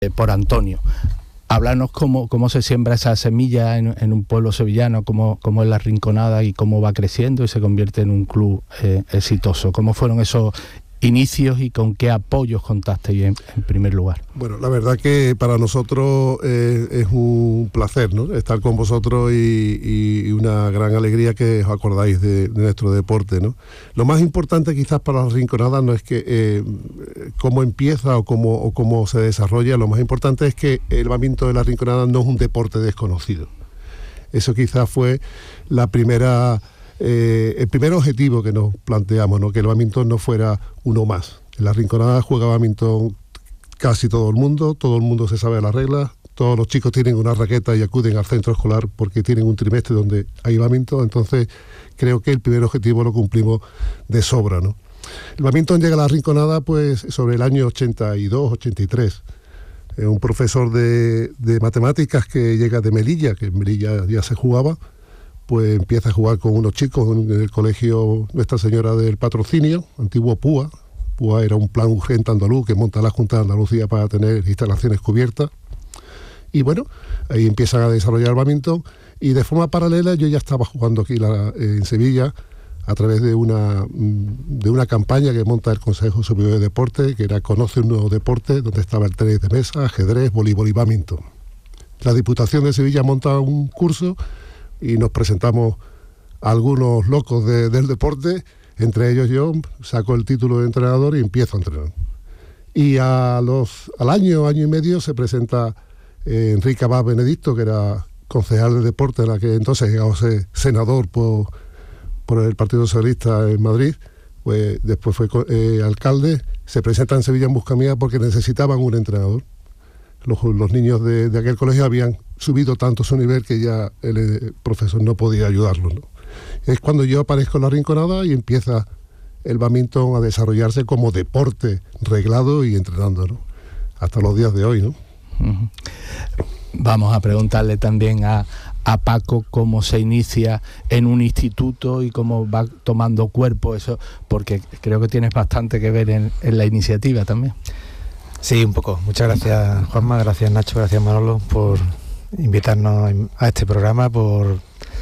por Antonio. Háblanos cómo se siembra esa semilla en un pueblo sevillano, cómo es La Rinconada y cómo va creciendo y se convierte en un club exitoso. ¿Cómo fueron esos inicios y con qué apoyos contasteis en primer lugar? Bueno, la verdad que para nosotros es un placer, ¿no?, estar con vosotros y una gran alegría que os acordáis de nuestro deporte, ¿no? Lo más importante quizás para La Rinconada no es que cómo empieza o cómo se desarrolla. Lo más importante es que el badminton de La Rinconada no es un deporte desconocido. Eso quizás fue el primer objetivo que nos planteamos, ¿no?, que el badminton no fuera uno más. En La Rinconada juega badminton casi todo el mundo se sabe las reglas, todos los chicos tienen una raqueta y acuden al centro escolar porque tienen un trimestre donde hay badminton. Entonces creo que el primer objetivo lo cumplimos de sobra, ¿no? El badminton llega a La Rinconada pues sobre el año 82, 83. Un profesor de matemáticas que llega de Melilla, que en Melilla ya se jugaba, pues empieza a jugar con unos chicos en el colegio Nuestra Señora del Patrocinio, antiguo PUA. PUA era un plan urgente andaluz que monta la Junta de Andalucía para tener instalaciones cubiertas. Y bueno, ahí empiezan a desarrollar badminton y de forma paralela yo ya estaba jugando aquí en Sevilla a través de una campaña que monta el Consejo Superior de Deporte, que era Conoce un nuevo deporte, donde estaba el tenis de mesa, ajedrez, voleibol y badminton. La Diputación de Sevilla monta un curso y nos presentamos a algunos locos del deporte, entre ellos yo, saco el título de entrenador y empiezo a entrenar. Y al año y medio se presenta Enrique Abad Benedicto, que era concejal de deporte en la que entonces llegaba a ser senador por el Partido Socialista en Madrid, pues después fue alcalde, se presenta en Sevilla en busca mía porque necesitaban un entrenador. Los niños de aquel colegio habían subido tanto su nivel que ya el profesor no podía ayudarlos, ¿no? Es cuando yo aparezco en La Rinconada y empieza el badminton a desarrollarse como deporte reglado y entrenando, ¿no?, hasta los días de hoy, ¿no? Uh-huh. Vamos a preguntarle también a Paco cómo se inicia en un instituto y cómo va tomando cuerpo eso, porque creo que tienes bastante que ver en la iniciativa también. Sí, un poco. Muchas gracias, Juanma, gracias Nacho, gracias Manolo por invitarnos a este programa, por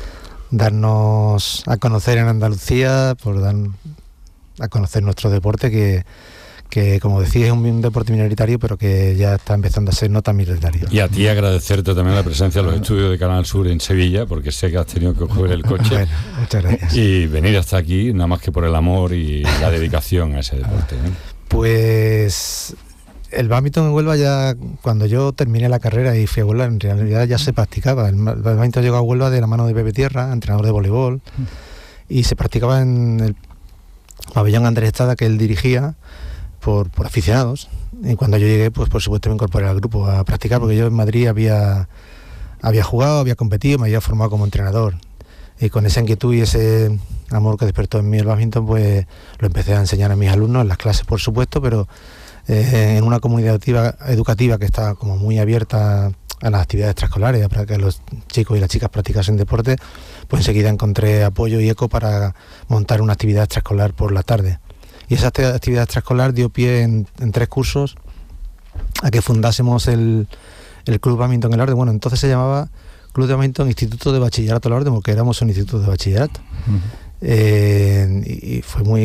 darnos a conocer en Andalucía, por dar a conocer nuestro deporte que como decía es un deporte minoritario, pero que ya está empezando a ser no tan minoritario. Y a ti agradecerte también la presencia de los estudios de Canal Sur en Sevilla, porque sé que has tenido que coger el coche. Bueno, muchas gracias. Y venir hasta aquí, nada más que por el amor y la dedicación a ese deporte, ¿eh? Pues el badminton en Huelva ya, cuando yo terminé la carrera y fui a Huelva, en realidad ya se practicaba. El badminton llegó a Huelva de la mano de Pepe Tierra, entrenador de voleibol, y se practicaba en el pabellón Andrés Estrada que él dirigía por aficionados. Y cuando yo llegué, pues por supuesto me incorporé al grupo a practicar, porque yo en Madrid había jugado, había competido, me había formado como entrenador. Y con esa inquietud y ese amor que despertó en mí el badminton, pues lo empecé a enseñar a mis alumnos, en las clases por supuesto, pero en una comunidad educativa que está como muy abierta a las actividades extraescolares, para que los chicos y las chicas practicasen deporte, pues enseguida encontré apoyo y eco para montar una actividad extraescolar por la tarde. Y esa actividad extraescolar dio pie en 3 cursos a que fundásemos el Club Badminton El Orden. Bueno, entonces se llamaba Club de Badminton Instituto de Bachillerato El Orden, porque éramos un instituto de bachillerato. Uh-huh. Y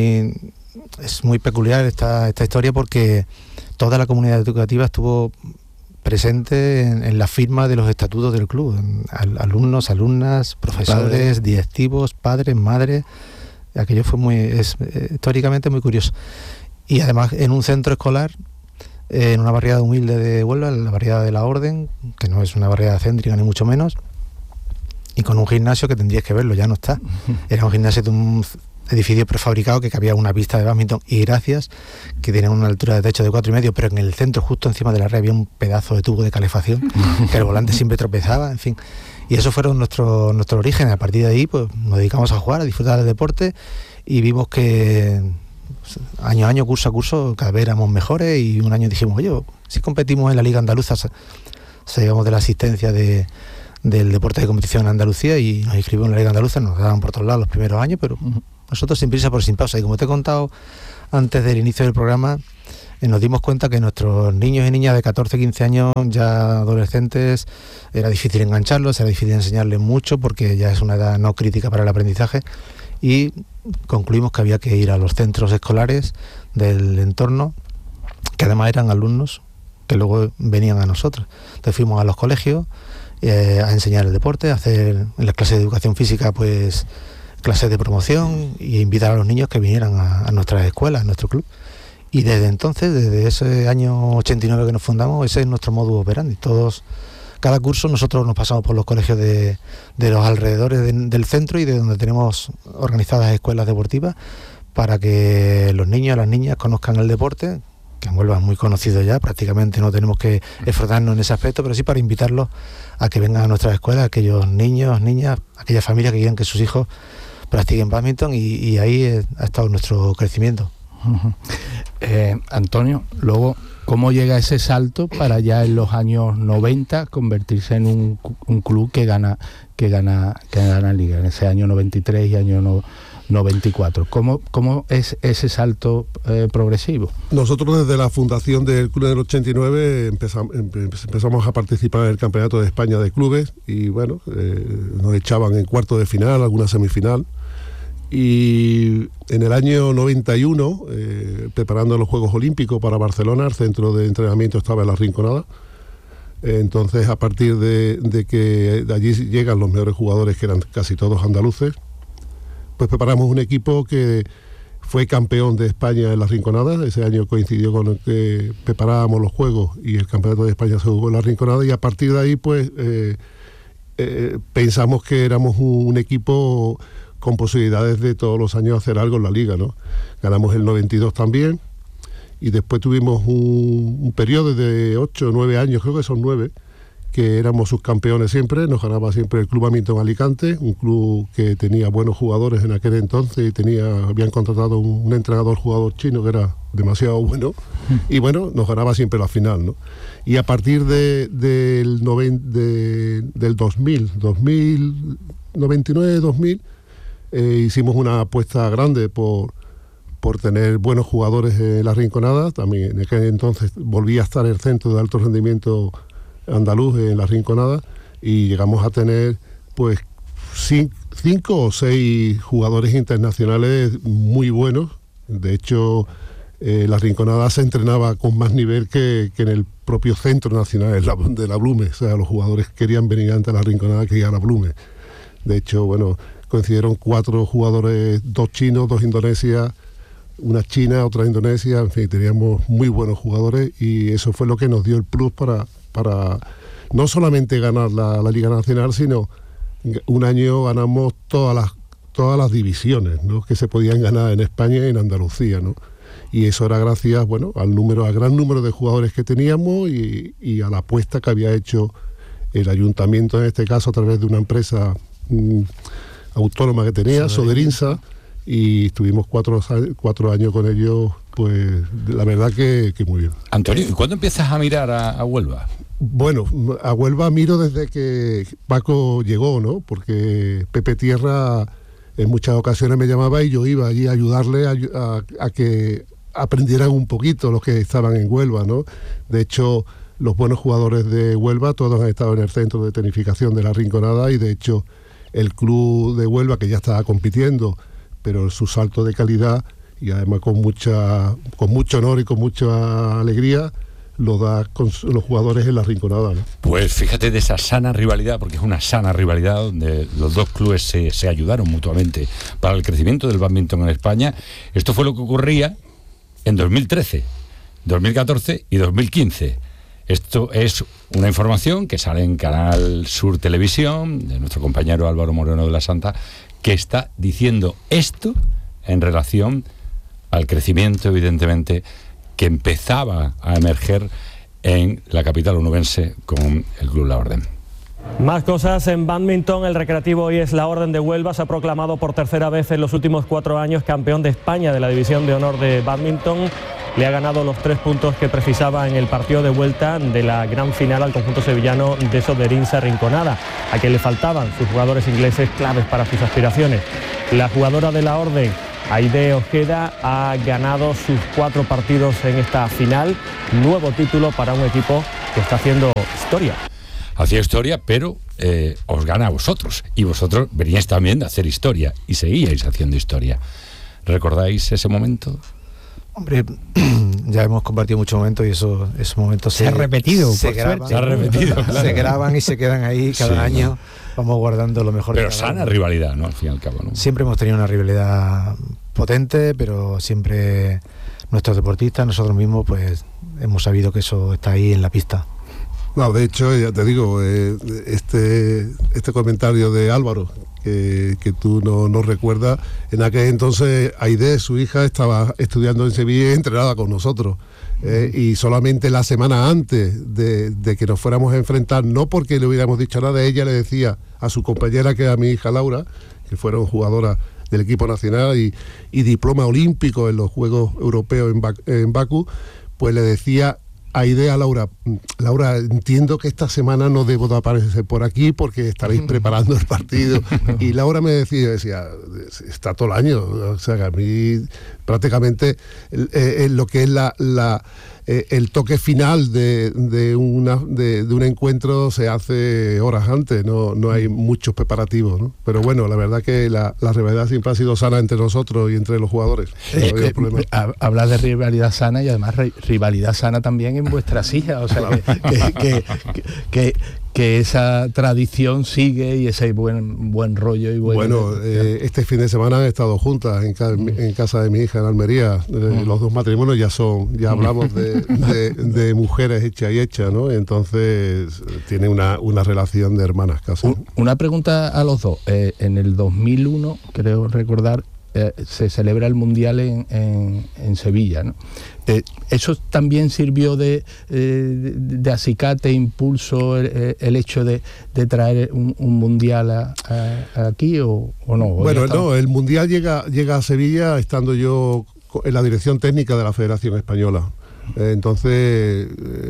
es muy peculiar esta historia, porque toda la comunidad educativa estuvo presente en la firma de los estatutos del club, alumnos, alumnas, profesores, directivos, padres, madres. Aquello fue históricamente muy curioso. Y además en un centro escolar, en una barriada humilde de Huelva, la barriada de la Orden, que no es una barriada céntrica ni mucho menos, y con un gimnasio que tendríais que verlo, ya no está. Era un gimnasio de un edificio prefabricado que cabía una pista de badminton y gracias, que tiene una altura de techo de 4,5, pero en el centro, justo encima de la red, había un pedazo de tubo de calefacción, que el volante siempre tropezaba, en fin. Y eso fueron nuestro origen. A partir de ahí pues nos dedicamos a jugar, a disfrutar del deporte, y vimos que año a año, curso a curso, cada vez éramos mejores, y un año dijimos, oye, si competimos en la Liga Andaluza, salíamos de la asistencia del deporte de competición en Andalucía y nos inscribimos en la Liga Andaluza. Nos daban por todos lados los primeros años, pero nosotros sin prisa por sin pausa. Y como te he contado antes del inicio del programa, nos dimos cuenta que nuestros niños y niñas de 14, 15 años, ya adolescentes, era difícil engancharlos, era difícil enseñarles mucho porque ya es una edad no crítica para el aprendizaje, y concluimos que había que ir a los centros escolares del entorno, que además eran alumnos que luego venían a nosotros. Entonces fuimos a los colegios a enseñar el deporte, a hacer en las clases de educación física pues clases de promoción y invitar a los niños que vinieran a nuestras escuelas, a nuestro club. Y desde entonces, desde ese año 89 que nos fundamos, ese es nuestro modus operandi. Cada curso nosotros nos pasamos por los colegios de los alrededores del centro y de donde tenemos organizadas escuelas deportivas para que los niños y las niñas conozcan el deporte, que en Huelva es muy conocido ya, prácticamente no tenemos que esforzarnos en ese aspecto, pero sí para invitarlos a que vengan a nuestras escuelas, aquellos niños, niñas, aquellas familias que quieran que sus hijos practiquen bádminton, y ahí ha estado nuestro crecimiento. Antonio, luego, ¿cómo llega ese salto para ya en los años 90 convertirse en un club que gana liga, en ese año 93 y año 94? ¿Cómo es ese salto progresivo? Nosotros desde la fundación del club del 89 empezamos a participar en el Campeonato de España de Clubes y bueno, nos echaban en cuarto de final, alguna semifinal. Y en el año 91, preparando los Juegos Olímpicos para Barcelona, el centro de entrenamiento estaba en La Rinconada. Entonces, a partir de que de allí llegan los mejores jugadores, que eran casi todos andaluces, pues preparamos un equipo que fue campeón de España en La Rinconada. Ese año coincidió con el que preparábamos los Juegos y el Campeonato de España se jugó en La Rinconada, y a partir de ahí, pues, pensamos que éramos un equipo con posibilidades de todos los años hacer algo en la liga, ¿no? Ganamos el 92 también, y después tuvimos un periodo de 8 o 9 años, creo que son 9, que éramos subcampeones siempre. Nos ganaba siempre el Club Bádminton Alicante, un club que tenía buenos jugadores en aquel entonces y habían contratado un entrenador jugador chino que era demasiado bueno, y bueno, nos ganaba siempre la final, ¿no? Y a partir del 99-2000, hicimos una apuesta grande por tener buenos jugadores en La Rinconada. También en aquel entonces volvía a estar el centro de alto rendimiento andaluz en La Rinconada, y llegamos a tener pues 5 o 6 jugadores internacionales muy buenos. De hecho, La Rinconada se entrenaba con más nivel que en el propio centro nacional de la Blume. O sea, los jugadores querían venir antes a La Rinconada que ir a la Blume. De hecho, bueno, coincidieron 4 jugadores, 2 chinos, 2 indonesias, una china, otra indonesia. En fin, teníamos muy buenos jugadores, y eso fue lo que nos dio el plus para no solamente ganar la Liga Nacional, sino un año ganamos todas las divisiones, ¿no?, que se podían ganar en España y en Andalucía, ¿no? Y eso era gracias, bueno, al gran número de jugadores que teníamos y a la apuesta que había hecho el ayuntamiento, en este caso a través de una empresa autónoma que tenía, Soderinsa, y estuvimos 4 años con ellos. Pues la verdad que muy bien. Antonio, ¿y cuándo empiezas a mirar a Huelva? Bueno, a Huelva miro desde que Paco llegó, ¿no? Porque Pepe Tierra en muchas ocasiones me llamaba y yo iba allí a ayudarle a que aprendieran un poquito los que estaban en Huelva, ¿no? De hecho, los buenos jugadores de Huelva todos han estado en el centro de tecnificación de La Rinconada, y de hecho el club de Huelva, que ya estaba compitiendo, pero su salto de calidad, y además con mucho honor y con mucha alegría, lo da con los jugadores en La Rinconada, ¿no? Pues fíjate de esa sana rivalidad, porque es una sana rivalidad donde los dos clubes se ayudaron mutuamente para el crecimiento del bádminton en España. Esto fue lo que ocurría en 2013, 2014 y 2015. Esto es una información que sale en Canal Sur Televisión, de nuestro compañero Álvaro Moreno de la Santa, que está diciendo esto en relación al crecimiento, evidentemente, que empezaba a emerger en la capital onubense con el Club La Orden. Más cosas en bádminton. El Recreativo hoy es La Orden de Huelva. Se ha proclamado por tercera vez en los últimos 4 años campeón de España de la División de Honor de bádminton. Le ha ganado los 3 puntos que precisaba en el partido de vuelta de la gran final al conjunto sevillano de Soderinsa Rinconada, a quien le faltaban sus jugadores ingleses claves para sus aspiraciones. La jugadora de La Orden Aide Ojeda ha ganado sus 4 partidos en esta final. Nuevo título para un equipo que está haciendo historia. Hacía historia, pero os gana a vosotros. Y vosotros veníais también de hacer historia y seguíais haciendo historia. ¿Recordáis ese momento? Hombre, ya hemos compartido muchos momentos y esos momentos se ha repetido, se graban, se ha repetido, claro. Se graban y se quedan ahí cada año. Vamos guardando lo mejor. Pero sana rivalidad, ¿no? Al fin y al cabo, ¿no? Siempre hemos tenido una rivalidad potente, pero siempre nuestros deportistas, nosotros mismos, pues hemos sabido que eso está ahí en la pista. No, de hecho, ya te digo, este comentario de Álvaro, que tú no recuerdas, en aquel entonces Aide, su hija, estaba estudiando en Sevilla y entrenada con nosotros. Y solamente la semana antes de que nos fuéramos a enfrentar, no porque le hubiéramos dicho nada, ella le decía a su compañera, que era mi hija Laura, que fueron jugadoras del equipo nacional y diploma olímpico en los Juegos Europeos en Bakú, pues le decía Aide a Laura, entiendo que esta semana no debo de aparecer por aquí porque estaréis preparando el partido. Y Laura me decía, está todo el año, o sea, que a mí prácticamente lo que es el toque final de un encuentro se hace horas antes, no hay muchos preparativos, ¿no? Pero bueno, la verdad que la rivalidad siempre ha sido sana entre nosotros y entre los jugadores. Hablas de rivalidad sana y además rivalidad sana también en vuestras hijas, o sea, que esa tradición sigue y ese buen rollo y este fin de semana han estado juntas en casa de mi hija en Almería. Los dos matrimonios ya hablamos de mujeres hechas, ¿no? Entonces tiene una relación de hermanas casi. Una pregunta a los dos. En el 2001, creo recordar, se celebra el Mundial en Sevilla, ¿no? ¿Eso también sirvió de acicate, impulso, el hecho de traer un Mundial aquí o no? Bueno, no, el Mundial llega a Sevilla estando yo en la dirección técnica de la Federación Española. Entonces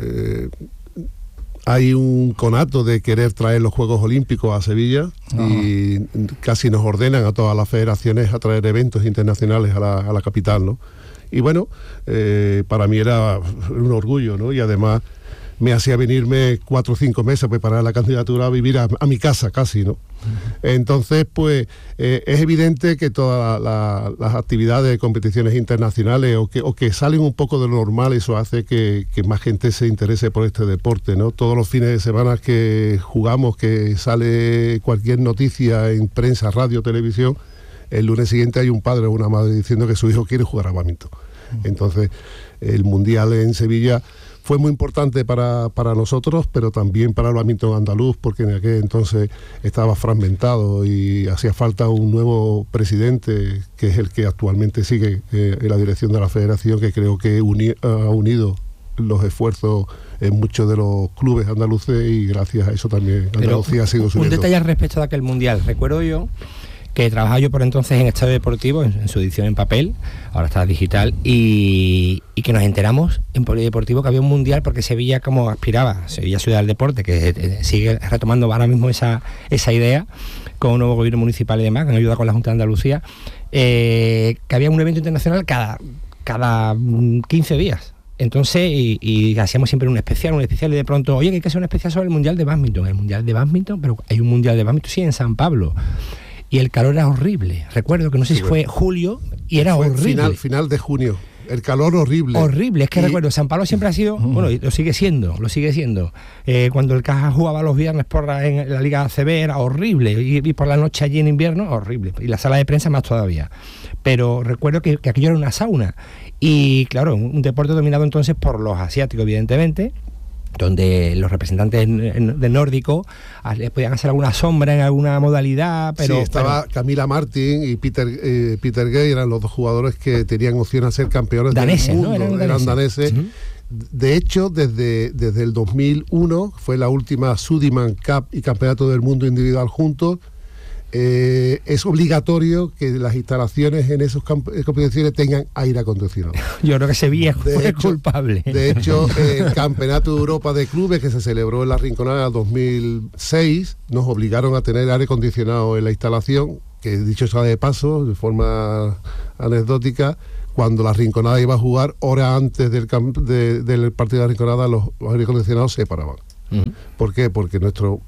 hay un conato de querer traer los Juegos Olímpicos a Sevilla. Ajá. Y casi nos ordenan a todas las federaciones a traer eventos internacionales a la capital, ¿no? Y bueno, para mí era un orgullo, ¿no? Y además me hacía venirme 4 o 5 meses a preparar la candidatura a vivir a mi casa casi, ¿no? Entonces, pues es evidente que todas las actividades de competiciones internacionales o que salen un poco de lo normal, eso hace que más gente se interese por este deporte, ¿no? Todos los fines de semana que jugamos, que sale cualquier noticia en prensa, radio, televisión, el lunes siguiente hay un padre o una madre diciendo que su hijo quiere jugar a bádminton. Entonces, el Mundial en Sevilla fue muy importante para nosotros, pero también para el bádminton andaluz, porque en aquel entonces estaba fragmentado y hacía falta un nuevo presidente, que es el que actualmente sigue en la dirección de la federación, que creo que ha unido los esfuerzos en muchos de los clubes andaluces y gracias a eso también Andalucía ha sido subiendo. Un detalle al respecto de aquel Mundial. Recuerdo yo que trabajaba yo por entonces en Estadio Deportivo, en su edición en papel, ahora está digital, y que nos enteramos en Polideportivo que había un Mundial porque Sevilla como aspiraba, Sevilla Ciudad del Deporte, que sigue retomando ahora mismo esa idea, con un nuevo gobierno municipal y demás, que nos ayuda con la Junta de Andalucía, que había un evento internacional cada 15 días. Entonces, y hacíamos siempre un especial y de pronto, oye, que hay que hacer un especial sobre el Mundial de Bádminton. El Mundial de Bádminton, pero hay un Mundial de Bádminton, sí, en San Pablo. Y el calor era horrible. Recuerdo que no sé si fue julio y era horrible. Final de junio. El calor horrible. Horrible, es que recuerdo, San Pablo siempre ha sido, bueno, lo sigue siendo. Cuando el Caja jugaba los viernes en la Liga ACB era horrible. Y por la noche allí en invierno, horrible. Y la sala de prensa más todavía. Pero recuerdo que aquello era una sauna. Y claro, un deporte dominado entonces por los asiáticos, evidentemente, donde los representantes del nórdico les podían hacer alguna sombra en alguna modalidad, pero... Sí, estaba Camila Martin y Peter Gay, eran los dos jugadores que tenían opción a ser campeones daneses, del mundo, ¿no? Eran daneses. Uh-huh. De hecho, desde el 2001 fue la última Sudirman Cup y Campeonato del Mundo individual juntos. Es obligatorio que las instalaciones en esas competiciones tengan aire acondicionado. Yo creo que ese viejo fue culpable. De hecho, el Campeonato de Europa de Clubes, que se celebró en La Rinconada en 2006, nos obligaron a tener aire acondicionado en la instalación, que dicho sea de paso, de forma anecdótica, cuando la Rinconada iba a jugar, horas antes del partido de la Rinconada, los aires acondicionados se paraban. ¿Por qué? Porque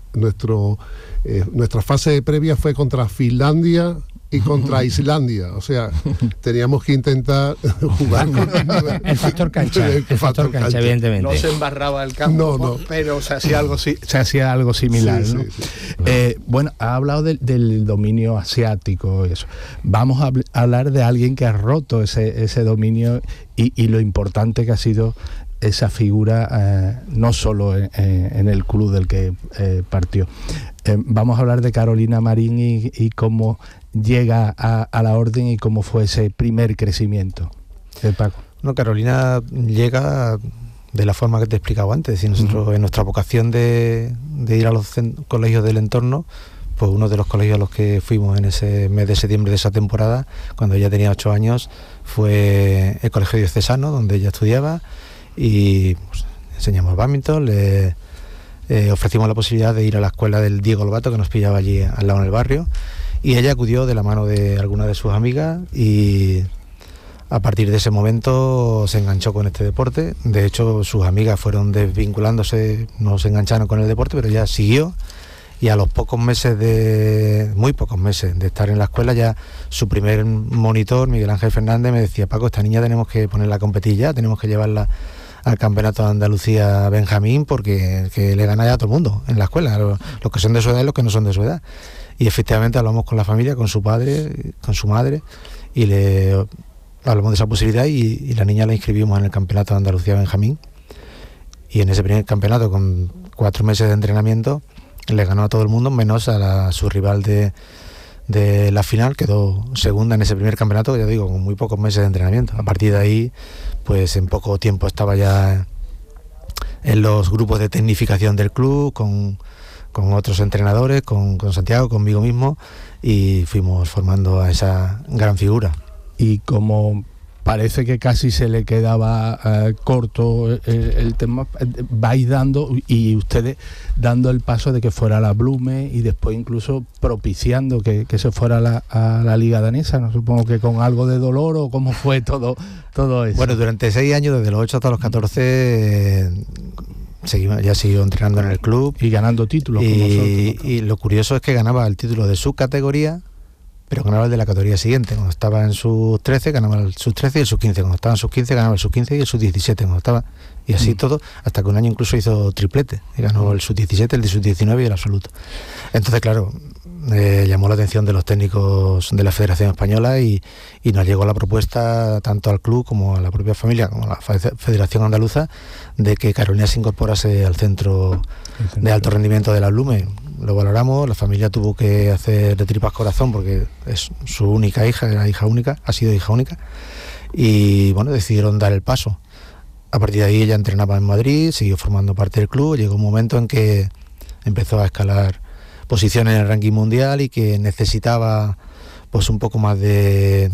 nuestra fase previa fue contra Finlandia y contra Islandia, o sea, teníamos que intentar jugar con el factor cancha, evidentemente. No se embarraba el campo, pero se hacía algo similar, ¿no? Sí. Bueno, ha hablado del dominio asiático y eso. Vamos a hablar de alguien que ha roto ese dominio y lo importante que ha sido esa figura, no solo en el club del que partió. Vamos a hablar de Carolina Marín y cómo llega a la orden y cómo fue ese primer crecimiento. Paco. No, Carolina llega de la forma que te he explicado antes. Y nosotros, en nuestra vocación de ir a los colegios del entorno, pues uno de los colegios a los que fuimos en ese mes de septiembre de esa temporada, cuando ella tenía 8 años, fue el Colegio Diocesano, donde ella estudiaba, y pues, enseñamos bádminton, le ofrecimos la posibilidad de ir a la escuela del Diego Lobato, que nos pillaba allí al lado en el barrio, y ella acudió de la mano de alguna de sus amigas y a partir de ese momento se enganchó con este deporte. De hecho, sus amigas fueron desvinculándose, no se engancharon con el deporte, pero ella siguió, y a los muy pocos meses de estar en la escuela, ya su primer monitor, Miguel Ángel Fernández, me decía: Paco, esta niña tenemos que ponerla a competir ya, tenemos que llevarla al Campeonato de Andalucía Benjamín, porque que le gana ya a todo el mundo en la escuela, los que son de su edad y los que no son de su edad. Y efectivamente hablamos con la familia, con su padre, con su madre, y le hablamos de esa posibilidad, y la niña la inscribimos en el Campeonato de Andalucía Benjamín, y en ese primer campeonato, con 4 meses de entrenamiento, le ganó a todo el mundo, menos a su rival de la final. Quedó segunda en ese primer campeonato, ya digo, con muy pocos meses de entrenamiento. A partir de ahí, pues en poco tiempo estaba ya en los grupos de tecnificación del club, con otros entrenadores, con Santiago, conmigo mismo, y fuimos formando a esa gran figura. Y como parece que casi se le quedaba corto el tema, vais dando, y ustedes dando el paso de que fuera la Blume, y después incluso propiciando que se fuera a la Liga Danesa, ¿no? Supongo que con algo de dolor, o cómo fue todo eso. Bueno, durante 6 años, desde los 8 hasta los 14, ya siguió entrenando en el club y ganando títulos con nosotros, ¿no? Y lo curioso es que ganaba el título de su categoría, pero ganaba el de la categoría siguiente. Cuando estaba en sus 13 ganaba el sub 13 y el sub 15, cuando estaba en sus 15 ganaba el sub 15 y el sub 17 cuando estaba, y así todo, hasta que un año incluso hizo triplete y ganó el sub 17, el de sub 19 y el absoluto. Entonces, claro, llamó la atención de los técnicos de la Federación Española, y nos llegó la propuesta tanto al club como a la propia familia, como a la Federación Andaluza, de que Carolina se incorporase al centro de alto rendimiento de la Blume. Lo valoramos, la familia tuvo que hacer de tripas corazón, porque es su única hija, era hija única, ha sido hija única, y bueno, decidieron dar el paso. A partir de ahí ella entrenaba en Madrid, siguió formando parte del club. Llegó un momento en que empezó a escalar posiciones en el ranking mundial y que necesitaba pues un poco más de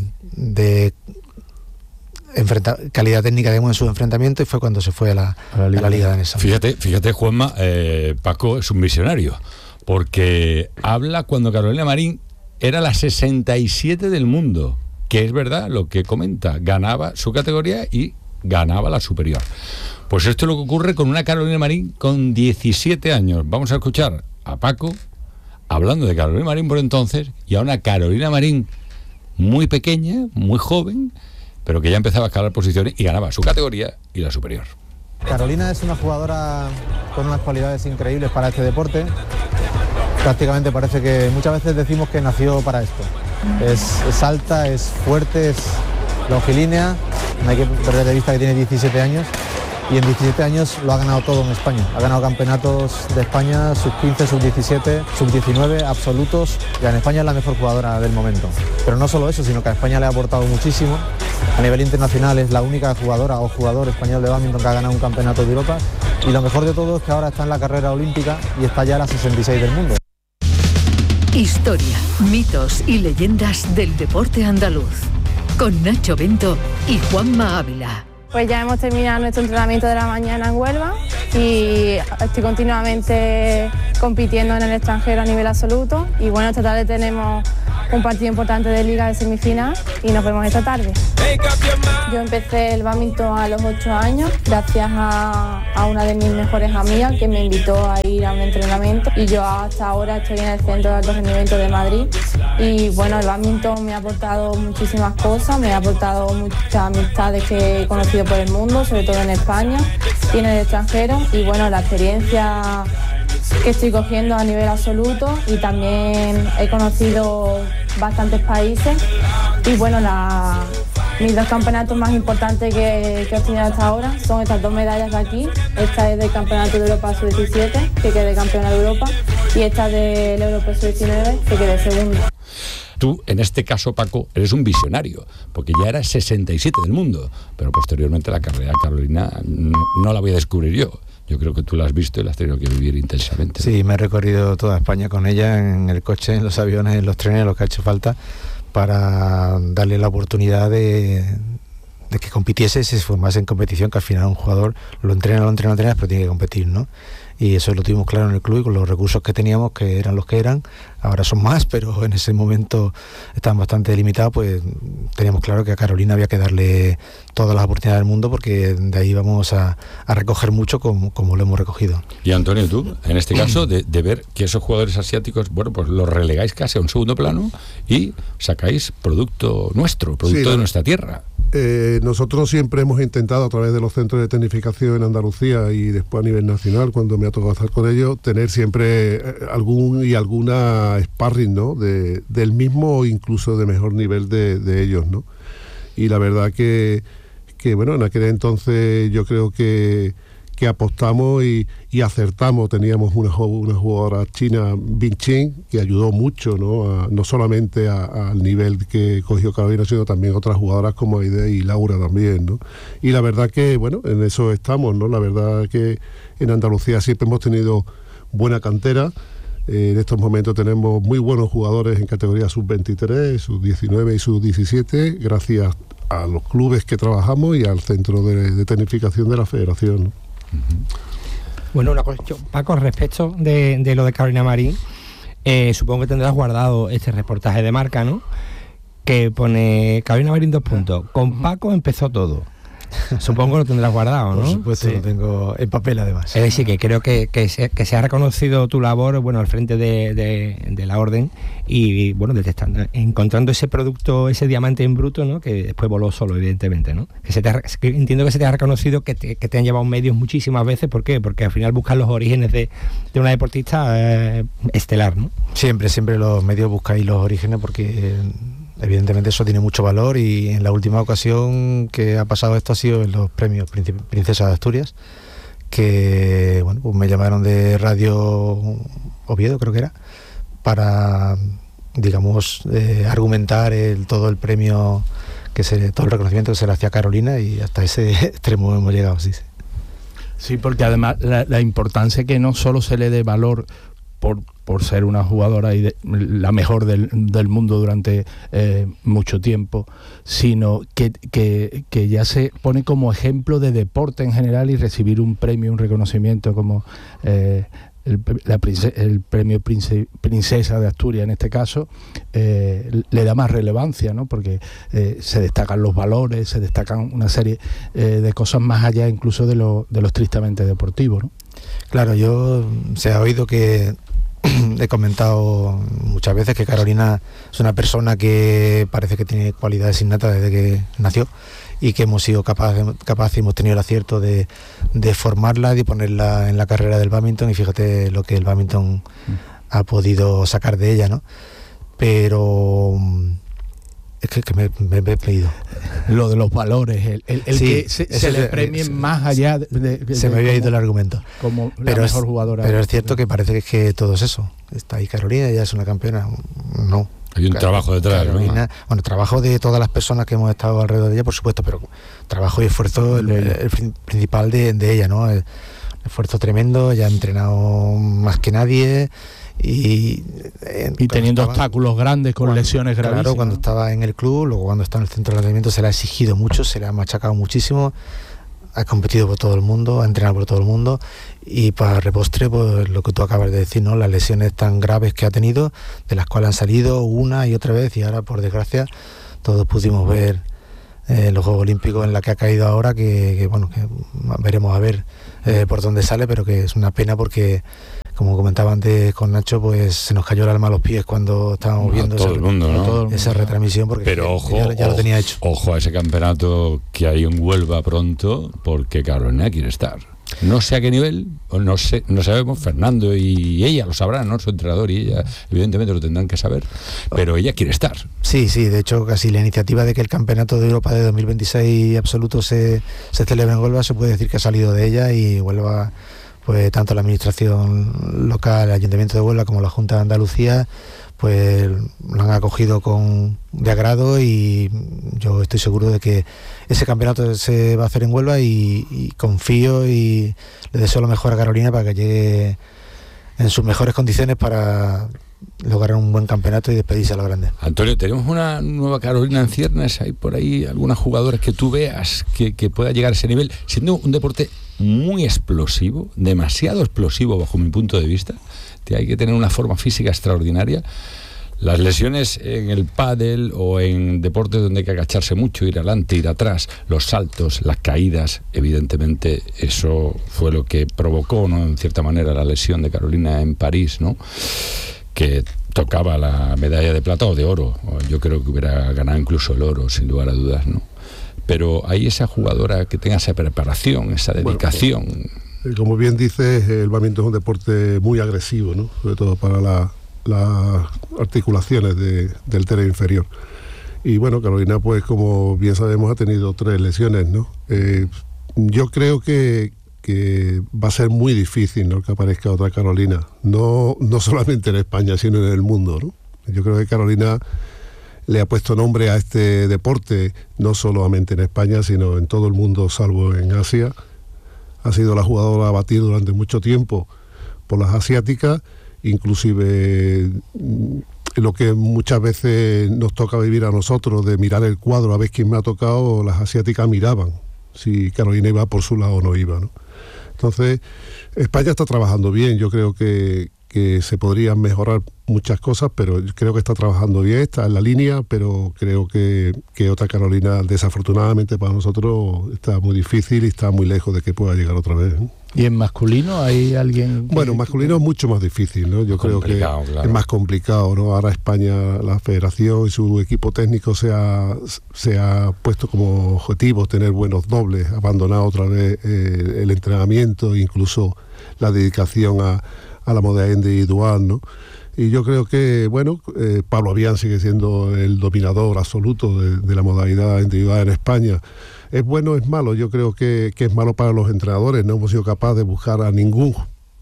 calidad técnica, digamos, en sus enfrentamientos, y fue cuando se fue a la Liga Danesa. Fíjate, Juanma, Paco es un visionario, porque habla cuando Carolina Marín era la 67 del mundo, que es verdad lo que comenta, ganaba su categoría y ganaba la superior. Pues esto es lo que ocurre con una Carolina Marín con 17 años. Vamos a escuchar a Paco hablando de Carolina Marín por entonces, y a una Carolina Marín muy pequeña, muy joven, pero que ya empezaba a escalar posiciones y ganaba su categoría y la superior. Carolina es una jugadora con unas cualidades increíbles para este deporte. Prácticamente parece que muchas veces decimos que nació para esto. Es alta, es fuerte, es longilínea. No hay que perder de vista que tiene 17 años. Y en 17 años lo ha ganado todo en España. Ha ganado campeonatos de España, sub-15, sub-17, sub-19, absolutos. Ya en España es la mejor jugadora del momento. Pero no solo eso, sino que a España le ha aportado muchísimo. A nivel internacional es la única jugadora o jugador español de bádminton que ha ganado un campeonato de Europa. Y lo mejor de todo es que ahora está en la carrera olímpica y está ya a la 66 del mundo. Historia, mitos y leyendas del deporte andaluz. Con Nacho Bento y Juanma Ávila. Pues ya hemos terminado nuestro entrenamiento de la mañana en Huelva y estoy continuamente compitiendo en el extranjero a nivel absoluto. Y bueno, esta tarde tenemos un partido importante de liga de semifinal y nos vemos esta tarde. Yo empecé el bádminton a los 8 años gracias a una de mis mejores amigas que me invitó a ir a un entrenamiento, y yo hasta ahora estoy en el Centro de Alto Rendimiento de Madrid. Y bueno, el bádminton me ha aportado muchísimas cosas, me ha aportado muchas amistades que he conocido por el mundo, sobre todo en España y en el extranjero, y bueno, la experiencia que estoy cogiendo a nivel absoluto, y también he conocido bastantes países. Y bueno, mis 2 campeonatos más importantes que he obtenido hasta ahora son estas 2 medallas de aquí. Esta es del Campeonato de Europa Sub-17, que quedé campeona de Europa, y esta del Europa Sub-19, que quedé segunda. Tú, en este caso, Paco, eres un visionario, porque ya eras 67 del mundo, pero posteriormente la carrera de Carolina no la voy a descubrir yo. Yo creo que tú la has visto y la has tenido que vivir intensamente, ¿no? Sí, me he recorrido toda España con ella, en el coche, en los aviones, en los trenes, lo que ha hecho falta, para darle la oportunidad de que compitiese y se formase en competición, que al final un jugador lo entrena, pero tiene que competir, ¿no? Y eso lo tuvimos claro en el club, y con los recursos que teníamos, que eran los que eran, ahora son más, pero en ese momento estaban bastante limitados, pues teníamos claro que a Carolina había que darle todas las oportunidades del mundo, porque de ahí vamos a recoger mucho como lo hemos recogido. Y Antonio, tú, en este caso, de ver que esos jugadores asiáticos, bueno, pues los relegáis casi a un segundo plano y sacáis producto nuestro, producto de nuestra tierra. Nosotros siempre hemos intentado, a través de los centros de tecnificación en Andalucía y después a nivel nacional, cuando me ha tocado estar con ellos, tener siempre alguna sparring, ¿no? Del mismo o incluso de mejor nivel de ellos, ¿no? Y la verdad que bueno, en aquel entonces yo creo que apostamos y acertamos. Teníamos una jugadora china, Binqing, que ayudó mucho, ¿no? No solamente al nivel que cogió Carolina, sino también otras jugadoras como Aide y Laura también, ¿no? Y la verdad que, bueno, en eso estamos, ¿no? La verdad que en Andalucía siempre hemos tenido buena cantera. En estos momentos tenemos muy buenos jugadores en categoría sub-23, sub-19 y sub-17, gracias a los clubes que trabajamos y al centro de tecnificación de la federación, ¿no? Bueno, una cosa, Paco, respecto de lo de Carolina Marín, supongo que tendrás guardado este reportaje de Marca, ¿no? Que pone Carolina Marín 2 puntos. Con Paco empezó todo. Supongo que lo tendrás guardado, ¿no? Por supuesto, sí. Lo tengo en papel además. Es decir, que creo que se ha reconocido tu labor, bueno, al frente de la orden, y bueno, encontrando ese producto, ese diamante en bruto, ¿no? Que después voló solo, evidentemente, ¿no? Que entiendo que se te ha reconocido, que te han llevado medios muchísimas veces. ¿Por qué? Porque al final buscan los orígenes de una deportista estelar, ¿no? Siempre los medios buscáis los orígenes, porque evidentemente eso tiene mucho valor, y en la última ocasión que ha pasado esto ha sido en los premios Princesa de Asturias, que bueno, pues me llamaron de Radio Oviedo, creo que era, para, digamos, argumentar todo el premio, todo el reconocimiento que se le hacía a Carolina, y hasta ese extremo hemos llegado, sí. Sí, porque además la importancia que no solo se le dé valor por ser una jugadora y la mejor del mundo durante mucho tiempo, sino que ya se pone como ejemplo de deporte en general, y recibir un premio, un reconocimiento como el premio Princesa de Asturias en este caso, le da más relevancia, ¿no? Porque se destacan los valores, se destacan una serie de cosas más allá incluso de lo estrictamente deportivo, ¿no? Claro, se ha oído que he comentado muchas veces que Carolina es una persona que parece que tiene cualidades innatas desde que nació, y que hemos sido capaces y hemos tenido el acierto de formarla, de ponerla en la carrera del bádminton, y fíjate lo que el bádminton ha podido sacar de ella, ¿no? Pero es que me he pedido. Lo de los valores, sí, que se le premien más allá se me había ido el argumento. Como la mejor jugadora. Pero es cierto que parece que todo es eso. Está ahí Carolina, ella es una campeona. No. Hay un trabajo detrás, Carolina, ¿no? Bueno, trabajo de todas las personas que hemos estado alrededor de ella, por supuesto, pero trabajo y esfuerzo el principal de ella, ¿no? El esfuerzo tremendo, ella ha entrenado más que nadie. Y teniendo obstáculos grandes, con lesiones gravísimas. Claro, cuando estaba en el club, luego cuando está en el centro de entrenamiento se le ha exigido mucho, se le ha machacado muchísimo. ha competido por todo el mundo, ha entrenado por todo el mundo, y para repostre, pues lo que tú acabas de decir, ¿no? Las lesiones tan graves que ha tenido, de las cuales han salido una y otra vez, y ahora, por desgracia, todos pudimos ver los Juegos Olímpicos en la que ha caído ahora, que veremos a ver por dónde sale, pero que es una pena porque, como comentaba antes con Nacho, pues se nos cayó el alma a los pies cuando estábamos viendo esa retransmisión, porque pero ojo, ya lo tenía hecho. Ojo a ese campeonato que hay en Huelva pronto, porque Carolina quiere estar. No sé a qué nivel, no sabemos, Fernando y ella lo sabrán, ¿no? Su entrenador y ella evidentemente lo tendrán que saber, pero ella quiere estar. Sí, de hecho casi la iniciativa de que el Campeonato de Europa de 2026 absoluto se celebre en Huelva se puede decir que ha salido de ella, y Huelva, pues tanto la administración local, el Ayuntamiento de Huelva como la Junta de Andalucía, pues lo han acogido de agrado, y yo estoy seguro de que ese campeonato se va a hacer en Huelva, y confío y le deseo lo mejor a Carolina para que llegue en sus mejores condiciones para lograr un buen campeonato y despedirse a lo grande. Antonio, tenemos una nueva Carolina en ciernes. ¿Hay por ahí algunas jugadoras que tú veas que pueda llegar a ese nivel, siendo un deporte muy explosivo, demasiado explosivo bajo mi punto de vista? Hay que tener una forma física extraordinaria. Las lesiones en el pádel o en deportes donde hay que agacharse mucho, ir adelante, ir atrás, los saltos, las caídas, evidentemente eso fue lo que provocó, ¿no?, en cierta manera, la lesión de Carolina en París, ¿no?, que tocaba la medalla de plata o de oro. Yo creo que hubiera ganado incluso el oro, sin lugar a dudas, ¿no? Pero hay esa jugadora que tenga esa preparación, esa dedicación. Bueno, como bien dices, el bádminton es un deporte muy agresivo, ¿no?, sobre todo para las articulaciones del tren inferior. Y bueno, Carolina, pues como bien sabemos, ha tenido 3 lesiones, ¿no? Yo creo que va a ser muy difícil, ¿no?, que aparezca otra Carolina, no solamente en España, sino en el mundo, ¿no? Yo creo que Carolina le ha puesto nombre a este deporte, no solamente en España, sino en todo el mundo, salvo en Asia. Ha sido la jugadora a batir durante mucho tiempo por las asiáticas, inclusive lo que muchas veces nos toca vivir a nosotros, de mirar el cuadro a ver quién me ha tocado, las asiáticas miraban si Carolina iba por su lado o no iba, ¿no? Entonces, España está trabajando bien. Yo creo que se podrían mejorar muchas cosas, pero creo que está trabajando bien, está en la línea, pero creo que otra Carolina, desafortunadamente para nosotros, está muy difícil y está muy lejos de que pueda llegar otra vez, ¿eh? ¿Y en masculino hay alguien? Bueno, masculino es mucho más difícil, ¿no? Yo creo que claro, es más complicado, ¿no? Ahora España, la federación y su equipo técnico se ha puesto como objetivo tener buenos dobles, abandonar otra vez el entrenamiento, incluso la dedicación a la modalidad individual, ¿no? Y yo creo que, bueno, Pablo Avián sigue siendo el dominador absoluto de la modalidad individual en España. ¿Es bueno o es malo? Yo creo que es malo para los entrenadores. No hemos sido capaces de buscar a ningún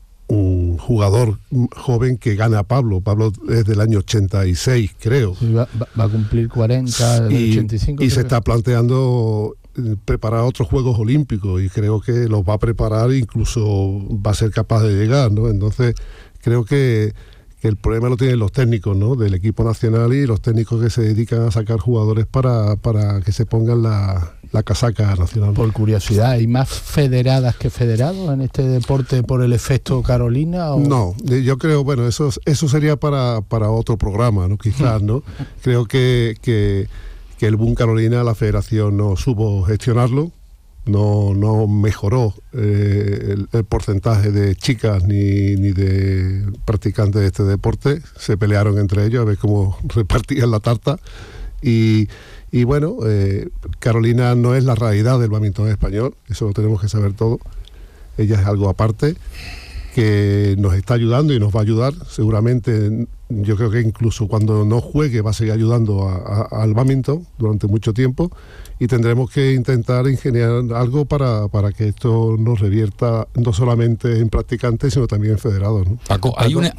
jugador joven que gane a Pablo. Pablo es del año 86, creo. Sí, va a cumplir 40, del 85. Y se está planteando preparar otros Juegos Olímpicos, y creo que los va a preparar, incluso va a ser capaz de llegar, ¿no? Entonces creo que el problema lo tienen los técnicos, ¿no?, del equipo nacional, y los técnicos que se dedican a sacar jugadores para que se pongan la casaca nacional. Por curiosidad, ¿hay más federadas que federados en este deporte por el efecto Carolina? ¿O? No, yo creo, bueno, eso sería para otro programa, ¿no?, quizás, ¿no? Creo que el boom Carolina, la federación no supo gestionarlo, no mejoró el porcentaje de chicas ni de practicantes de este deporte. Se pelearon entre ellos a ver cómo repartían la tarta, y bueno, Carolina no es la realidad del bádminton español, eso lo tenemos que saber todo. Ella es algo aparte que nos está ayudando y nos va a ayudar seguramente. Yo creo que incluso cuando no juegue va a seguir ayudando al bádminton durante mucho tiempo, y tendremos que intentar ingeniar algo para que esto nos revierta no solamente en practicantes, sino también en federados, ¿no? Paco, hay una...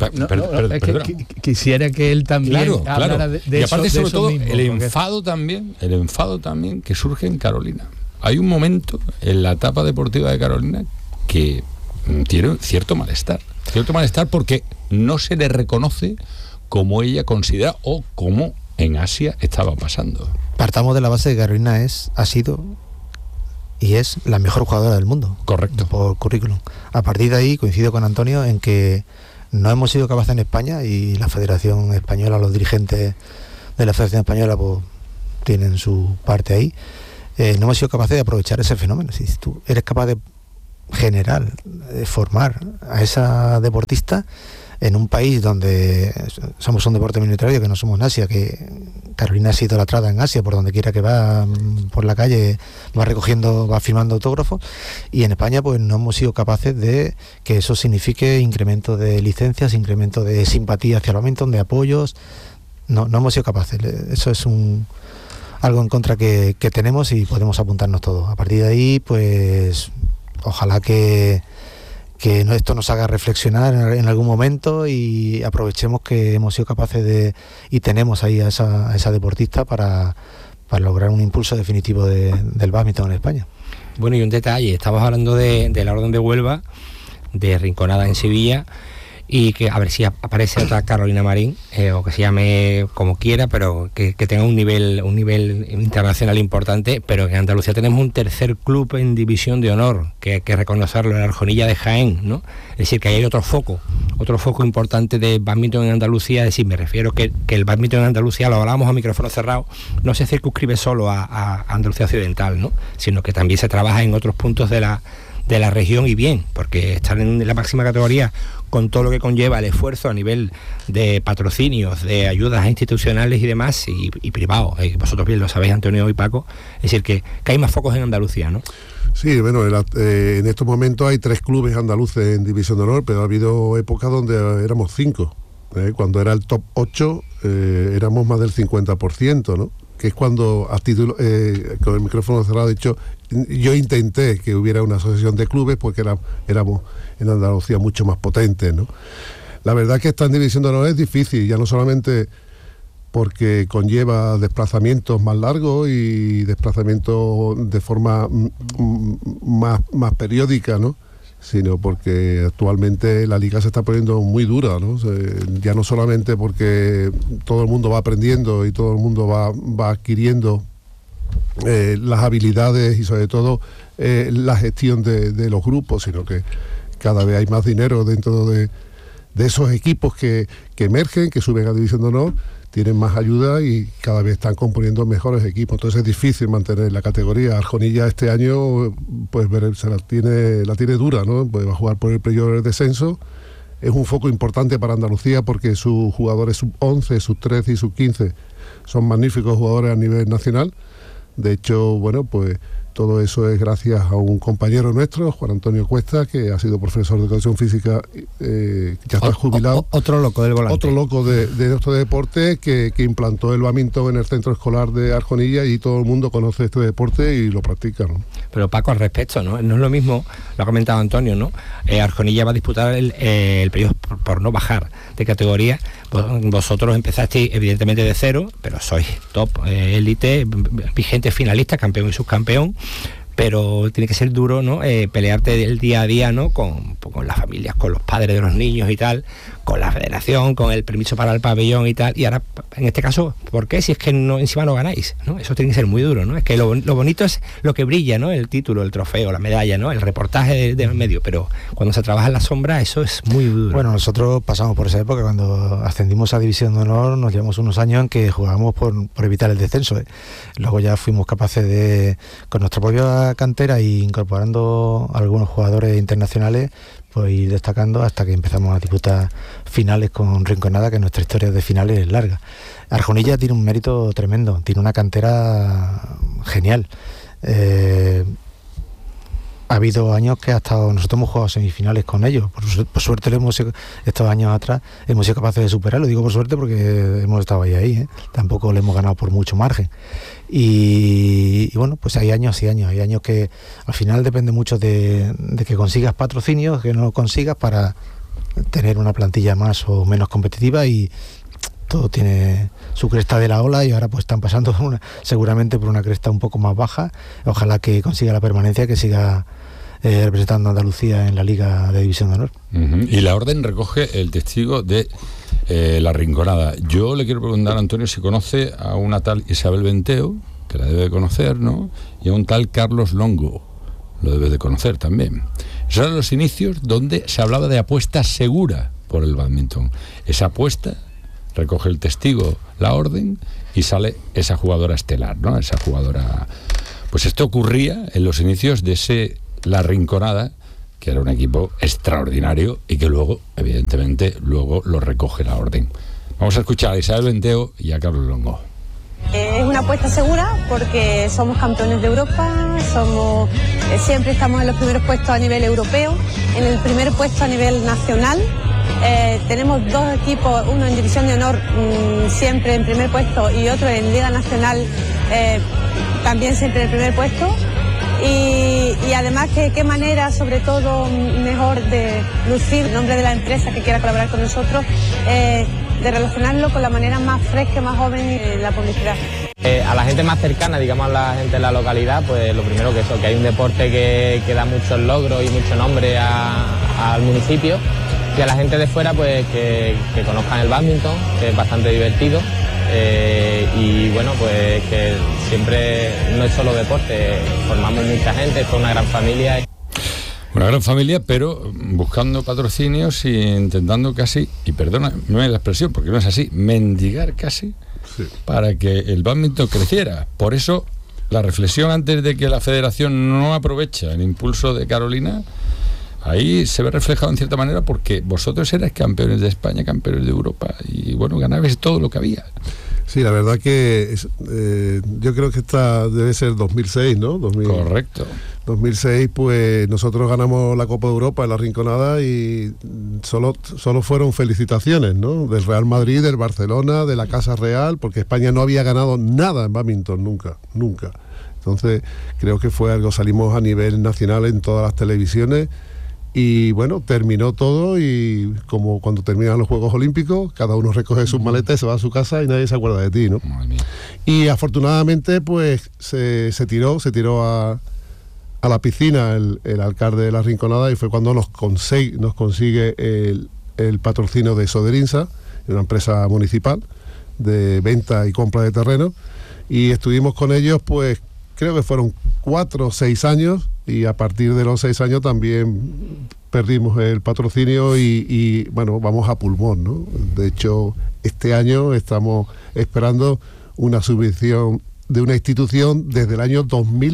quisiera que él también hablara de y aparte, eso, sobre todo, mismo, el enfado también que surge en Carolina. Hay un momento en la etapa deportiva de Carolina que tiene cierto malestar porque no se le reconoce como ella considera o como en Asia estaba pasando. Partamos de la base de que Carolina ha sido y es la mejor jugadora del mundo. Correcto. Por currículum. A partir de ahí coincido con Antonio en que no hemos sido capaces en España, y la Federación Española, los dirigentes de la Federación Española pues tienen su parte ahí, no hemos sido capaces de aprovechar ese fenómeno. Si tú eres capaz de generar, de formar a esa deportista en un país donde somos un deporte minoritario, que no somos en Asia, que Carolina ha sido idolatrada en Asia, por donde quiera que va por la calle va firmando autógrafos, y en España pues no hemos sido capaces de que eso signifique incremento de licencias, incremento de simpatía hacia el badminton, de apoyos. No hemos sido capaces. Eso es algo en contra que tenemos, y podemos apuntarnos todos. A partir de ahí pues ojalá que esto nos haga reflexionar en algún momento, y aprovechemos que hemos sido capaces y tenemos ahí a esa deportista para lograr un impulso definitivo del bádminton en España. Bueno, y un detalle, estamos hablando de la Orden de Huelva, de Rinconada en Sevilla, y que a ver si aparece otra Carolina Marín, o que se llame como quiera, pero que tenga un nivel internacional importante. Pero en Andalucía tenemos un tercer club en división de honor, que hay que reconocerlo, en Arjonilla de Jaén, ¿no? Es decir, que hay otro foco importante de bádminton en Andalucía. Es decir, me refiero que el bádminton en Andalucía, lo hablábamos a micrófono cerrado, no se circunscribe solo a Andalucía Occidental, ¿no? Sino que también se trabaja en otros puntos de la región, y bien, porque estar en la máxima categoría con todo lo que conlleva el esfuerzo a nivel de patrocinios, de ayudas institucionales y demás, y privados, vosotros bien lo sabéis, Antonio y Paco, es decir, que hay más focos en Andalucía, ¿no? Sí, bueno, en estos momentos hay 3 clubes andaluces en división de honor, pero ha habido épocas donde éramos 5. Cuando era el top 8 éramos más del 50%, ¿no? Que es cuando, a título, con el micrófono cerrado, he dicho, yo intenté que hubiera una asociación de clubes, porque éramos en Andalucía mucho más potentes, ¿no? La verdad que estar en división de honor es difícil, ya no solamente porque conlleva desplazamientos más largos y desplazamientos de forma más periódica, ¿no? Sino porque actualmente la liga se está poniendo muy dura, ¿no? Ya no solamente porque todo el mundo va aprendiendo y todo el mundo va adquiriendo las habilidades y sobre todo la gestión de los grupos, sino que cada vez hay más dinero dentro de esos equipos que emergen, que suben a división de honor, tienen más ayuda y cada vez están componiendo mejores equipos. Entonces es difícil mantener la categoría. Arjonilla este año pues se la tiene dura, ¿no? Pues va a jugar por el playoff del descenso. Es un foco importante para Andalucía porque sus jugadores sub-11, sub-13 y sub-15 son magníficos jugadores a nivel nacional. De hecho, bueno, pues todo eso es gracias a un compañero nuestro, Juan Antonio Cuesta, que ha sido profesor de educación física, ya está jubilado. Otro loco del volante. Otro loco de nuestro deporte que implantó el bádminton en el centro escolar de Arjonilla, y todo el mundo conoce este deporte y lo practica, ¿no? Pero Paco, al respecto, ¿no? No es lo mismo, lo ha comentado Antonio, ¿no? Arjonilla va a disputar el periodo por no bajar de categoría. Vosotros empezasteis evidentemente de cero, pero sois top élite, vigente finalista, campeón y subcampeón. Pero tiene que ser duro, ¿no? Pelearte el día a día, ¿no? Con las familias, con los padres de los niños y tal, con la federación, con el permiso para el pabellón y tal. Y ahora, en este caso, ¿por qué? Si es que encima no ganáis, ¿no? Eso tiene que ser muy duro, ¿no? Es que lo bonito es lo que brilla, ¿no? El título, el trofeo, la medalla, ¿no? El reportaje del medio. Pero cuando se trabaja en la sombra, eso es muy duro. Bueno, nosotros pasamos por esa época. Cuando ascendimos a División de Honor, nos llevamos unos años en que jugábamos por evitar el descenso, ¿eh? Luego ya fuimos capaces de, con nuestra propia cantera y incorporando a algunos jugadores internacionales, pues ir destacando hasta que empezamos a disputar finales con Rinconada, que nuestra historia de finales es larga. Arjonilla tiene un mérito tremendo, tiene una cantera genial. Ha habido años que nosotros hemos jugado semifinales con ellos, por suerte estos años atrás hemos sido capaces de superarlo. Digo por suerte porque hemos estado ahí, tampoco le hemos ganado por mucho margen. Y bueno, pues hay años y años, hay años que al final depende mucho de que consigas patrocinios, que no lo consigas, para tener una plantilla más o menos competitiva, y todo tiene su cresta de la ola, y ahora pues están pasando seguramente por una cresta un poco más baja. Ojalá que consiga la permanencia, que siga representando a Andalucía en la Liga de División de Honor. Y la orden recoge el testigo de la Rinconada. Yo le quiero preguntar a Antonio si conoce a una tal Isabel Benteo, que la debe conocer, ¿no? Y a un tal Carlos Longo. lo debes de conocer también. Esos eran los inicios donde se hablaba de apuesta segura por el bádminton. Esa apuesta recoge el testigo, la orden, y sale esa jugadora estelar, ¿no? Esa jugadora... Pues esto ocurría en los inicios de La Rinconada, que era un equipo extraordinario y que luego, evidentemente, luego lo recoge la orden. Vamos a escuchar a Isabel Benteo y a Carlos Longo. Es una apuesta segura porque somos campeones de Europa, siempre estamos en los primeros puestos a nivel europeo, en el primer puesto a nivel nacional. Tenemos dos equipos, uno en División de Honor siempre en primer puesto y otro en Liga Nacional también siempre en el primer puesto. Y además qué manera, sobre todo, mejor de lucir el nombre de la empresa que quiera colaborar con nosotros, de relacionarlo con la manera más fresca, más joven en la publicidad. A la gente más cercana, digamos a la gente de la localidad, pues lo primero que hay un deporte que da muchos logros y mucho nombre al municipio, y a la gente de fuera pues que conozcan el bádminton, que es bastante divertido. Y bueno, pues que siempre no es solo deporte, formamos mucha gente, es una gran familia. Una gran familia, pero buscando patrocinios e intentando casi, y perdona, no es la expresión porque no es así, mendigar casi, sí, para que el bádminton creciera. Por eso la reflexión antes de que la federación no aprovecha el impulso de Carolina, ahí se ve reflejado en cierta manera porque vosotros erais campeones de España, campeones de Europa y bueno, ganabais todo lo que había. Sí, la verdad que yo creo que esta debe ser 2006, ¿no? Correcto. 2006, pues nosotros ganamos la Copa de Europa en La Rinconada y solo fueron felicitaciones, ¿no? Del Real Madrid, del Barcelona, de la Casa Real, porque España no había ganado nada en bádminton, nunca. Entonces, creo que fue algo, salimos a nivel nacional en todas las televisiones. Y bueno, terminó todo y como cuando terminan los Juegos Olímpicos, cada uno recoge sus maletas y se va a su casa y nadie se acuerda de ti, ¿no? Y afortunadamente pues se tiró a la piscina el alcalde de La Rinconada y fue cuando nos consigue el patrocinio de Soderinsa, una empresa municipal de venta y compra de terreno, y estuvimos con ellos pues creo que fueron 4 o 6 años. Y a partir de los 6 años también perdimos el patrocinio y bueno, vamos a pulmón, ¿no? De hecho, este año estamos esperando una subvención de una institución desde el año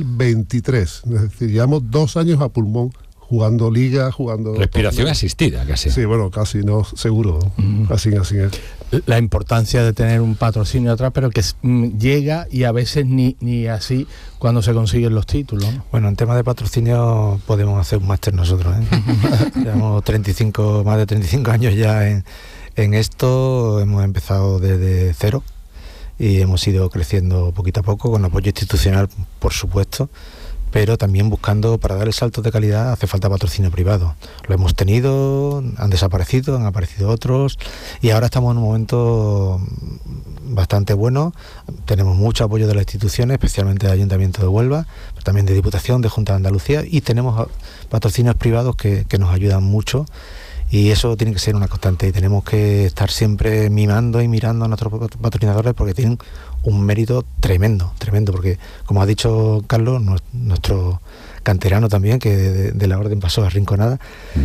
2023. Es decir, llevamos 2 años a pulmón jugando liga, jugando... Respiración asistida, casi. Sí, bueno, casi, no, seguro. Así es. La importancia de tener un patrocinio atrás, pero que llega y a veces ni así cuando se consiguen los títulos, ¿no? Bueno, en tema de patrocinio podemos hacer un máster nosotros, ¿eh? Llevamos más de 35 años ya en esto, hemos empezado desde cero y hemos ido creciendo poquito a poco con apoyo institucional, por supuesto, pero también buscando, para dar el salto de calidad hace falta patrocinio privado. Lo hemos tenido, han desaparecido, han aparecido otros y ahora estamos en un momento bastante bueno. Tenemos mucho apoyo de las instituciones, especialmente del Ayuntamiento de Huelva, pero también de Diputación, de Junta de Andalucía, y tenemos patrocinios privados que nos ayudan mucho. Y eso tiene que ser una constante y tenemos que estar siempre mimando y mirando a nuestros patrocinadores porque tienen un mérito tremendo, porque como ha dicho Carlos, nuestro canterano también, que de la orden pasó a Rinconada,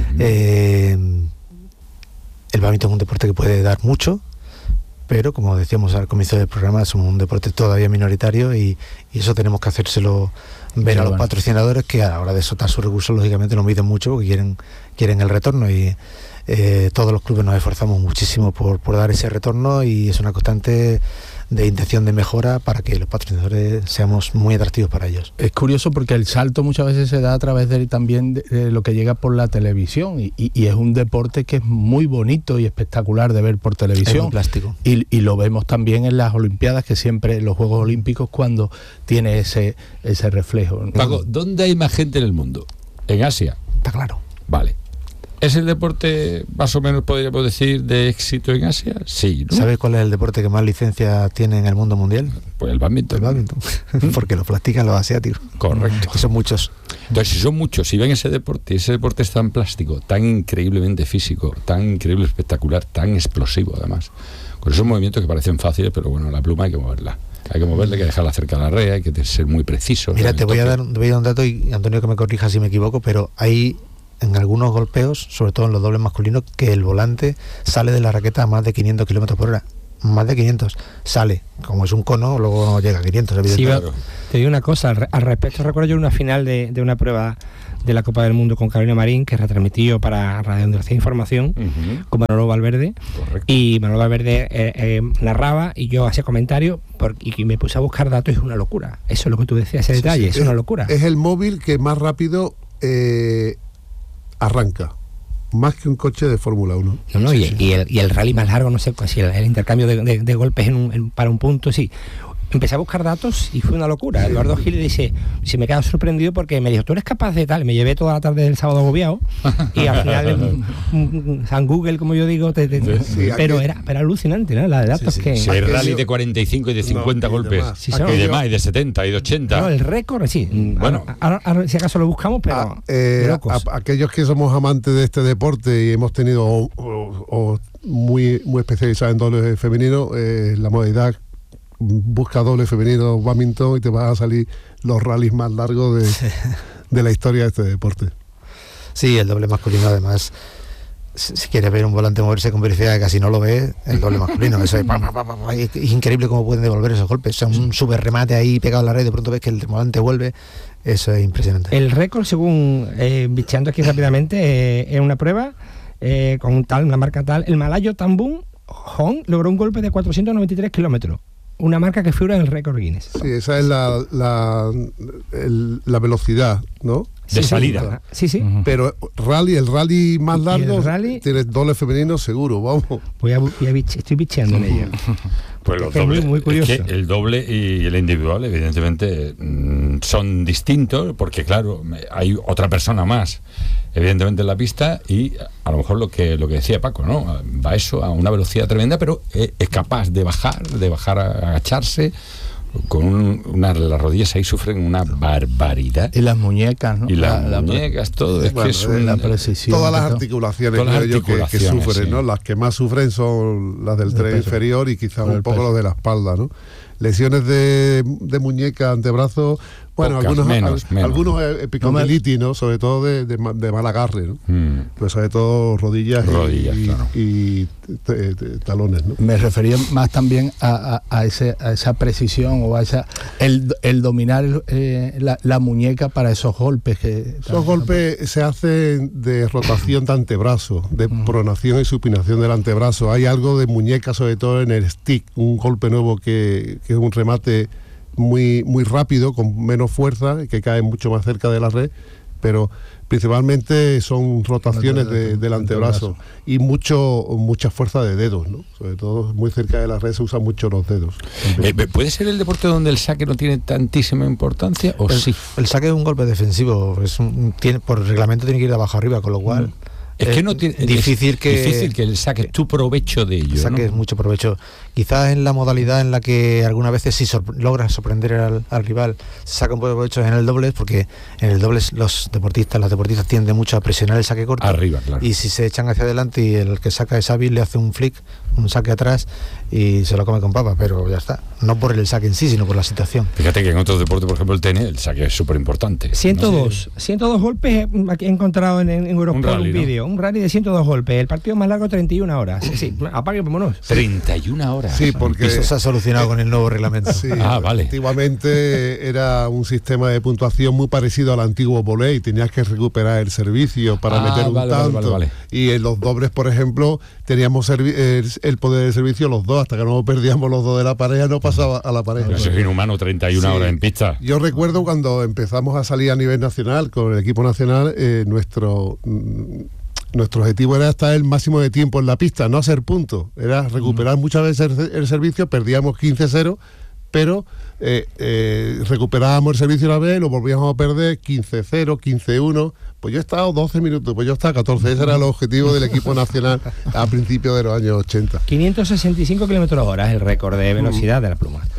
el bádminton es un deporte que puede dar mucho, pero como decíamos al comienzo del programa, es un deporte todavía minoritario y eso tenemos que hacérselo ver a los patrocinadores, que a la hora de soltar sus recursos lógicamente lo miden mucho porque quieren el retorno y todos los clubes nos esforzamos muchísimo por dar ese retorno y es una constante de intención de mejora para que los patrocinadores seamos muy atractivos para ellos. Es curioso porque el salto muchas veces se da a través también de lo que llega por la televisión y es un deporte que es muy bonito y espectacular de ver por televisión. Es muy plástico. Y lo vemos también en las Olimpiadas, que siempre los Juegos Olímpicos cuando tiene ese reflejo. Paco, ¿dónde hay más gente en el mundo? En Asia. Está claro. Vale. ¿Es el deporte, más o menos podríamos decir, de éxito en Asia? Sí, ¿no? ¿Sabes cuál es el deporte que más licencias tiene en el mundo mundial? Pues el bádminton. Porque lo practican los asiáticos. Correcto. Que son muchos. Entonces, si son muchos, si ven ese deporte es tan plástico, tan increíblemente físico, tan increíble, espectacular, tan explosivo además, con esos movimientos que parecen fáciles, pero bueno, la pluma hay que moverla. Hay que moverle, hay que dejarla cerca de la red, hay que ser muy preciso. Mira, te voy a dar un dato, y Antonio que me corrija si me equivoco, pero hay en algunos golpeos, sobre todo en los dobles masculinos, que el volante sale de la raqueta a más de 500 kilómetros por hora. Más de 500. Sale. Como es un cono, luego no llega a 500, evidentemente. Sí, te digo una cosa, al respecto, recuerdo yo una final de una prueba de la Copa del Mundo con Carolina Marín, que retransmitió para Radio Andalucía Información, con Manolo Valverde. Correcto. Y Manolo Valverde narraba y yo hacía comentarios y me puse a buscar datos. Es una locura. Eso es lo que tú decías, ese detalle, es una locura. Es el móvil que más rápido arranca, más que un coche de Fórmula 1. No, y el rally más largo, no sé, si el intercambio de golpes para un punto, sí. Empecé a buscar datos y fue una locura. Eduardo Gil dice, se me queda sorprendido porque me dijo, tú eres capaz de tal. Me llevé toda la tarde del sábado agobiado y al final San Google, como yo digo, pero era alucinante, ¿no? La de datos que... Sí, hay rally de 45 y de 50 golpes. Y demás, y de 70 y de 80. No, el récord, sí. Bueno, ahora, si acaso lo buscamos, pero aquellos que somos amantes de este deporte y hemos tenido muy especializados en dobles femenino, la modalidad busca doble femenino badminton y te van a salir los rallies más largos de la historia de este deporte. Sí, el doble masculino además, si quieres ver un volante moverse con velocidad que casi no lo ves, el doble masculino, eso es increíble cómo pueden devolver esos golpes. O sea, un super remate ahí pegado a la red, de pronto ves que el volante vuelve, eso es impresionante. El récord, según bicheando aquí rápidamente, en una prueba con una marca tal, el malayo Tambun Hong logró un golpe de 493 kilómetros. Una marca que figura en el récord Guinness. Sí, esa es la velocidad, ¿no? De salida. Sí. Pero el rally más largo tiene doble femenino seguro, vamos. Estoy bicheando en ello. Pues los dobles, muy curioso. Es que el doble y el individual, evidentemente, son distintos, porque claro, hay otra persona más, evidentemente, en la pista, y a lo mejor lo que decía Paco, ¿no? Va eso a una velocidad tremenda, pero es capaz de bajar, a agacharse. Con las rodillas ahí sufren una barbaridad. Y las muñecas, ¿no? Y las muñecas, todo. Es que es la precisión. Todas las articulaciones, que sufren, ¿no? Las que más sufren son las del tren inferior y quizás un poco los de la espalda, ¿no? Lesiones de muñeca, antebrazo, bueno, pocas, algunos epicondilitis, ¿no? Sobre todo de mal agarre, ¿no? Pues sobre todo rodillas y talones, ¿no? Me refería más también a esa precisión o a el dominar la muñeca para esos golpes. Esos golpes se hacen de rotación de antebrazo, de pronación y supinación del antebrazo. Hay algo de muñeca, sobre todo en el stick, un golpe nuevo que es un remate muy rápido, con menos fuerza, que cae mucho más cerca de la red, pero principalmente son rotaciones del antebrazo y mucha fuerza de dedos, ¿no? Sobre todo muy cerca de la red se usan mucho los dedos. ¿Puede ser el deporte donde el saque no tiene tantísima importancia o sí? El saque es un golpe defensivo, por reglamento tiene que ir de abajo arriba, con lo cual... Es que no tiene, difícil que el saque tu provecho de ello. Saques mucho provecho. Quizás en la modalidad en la que algunas veces sí logras sorprender al rival, se saca un poco de provecho en el dobles, porque en el dobles las deportistas tienden mucho a presionar el saque corto. Arriba, claro. Y si se echan hacia adelante y el que saca es hábil, le hace un flick, un saque atrás y se lo come con papa, pero ya está. No por el saque en sí, sino por la situación. Fíjate que en otros deportes, por ejemplo el tenis, el saque es súper importante. 102 golpes he encontrado en Europol un vídeo. Un rally de 102 golpes. El partido más largo 31 horas. Sí, apague, vámonos. 31 horas. Sí, porque eso se ha solucionado con el nuevo reglamento. Sí, vale. Antiguamente era un sistema de puntuación muy parecido al antiguo volei. Tenías que recuperar el servicio para meter un tanto. Vale. Y en los dobles, por ejemplo, teníamos el poder de servicio los dos. Hasta que no perdíamos los dos de la pareja, no pasaba a la pareja. Eso es inhumano, 31 horas en pista. Yo recuerdo cuando empezamos a salir a nivel nacional, con el equipo nacional, nuestro objetivo era estar el máximo de tiempo en la pista, no hacer puntos, era recuperar muchas veces el servicio, perdíamos 15-0, pero recuperábamos el servicio una vez, lo volvíamos a perder 15-0, 15-1, pues yo he estado 12 minutos, pues yo estaba 14, ese era el objetivo del equipo nacional a principios de los años 80. 565 km/h es el récord de velocidad de la pluma.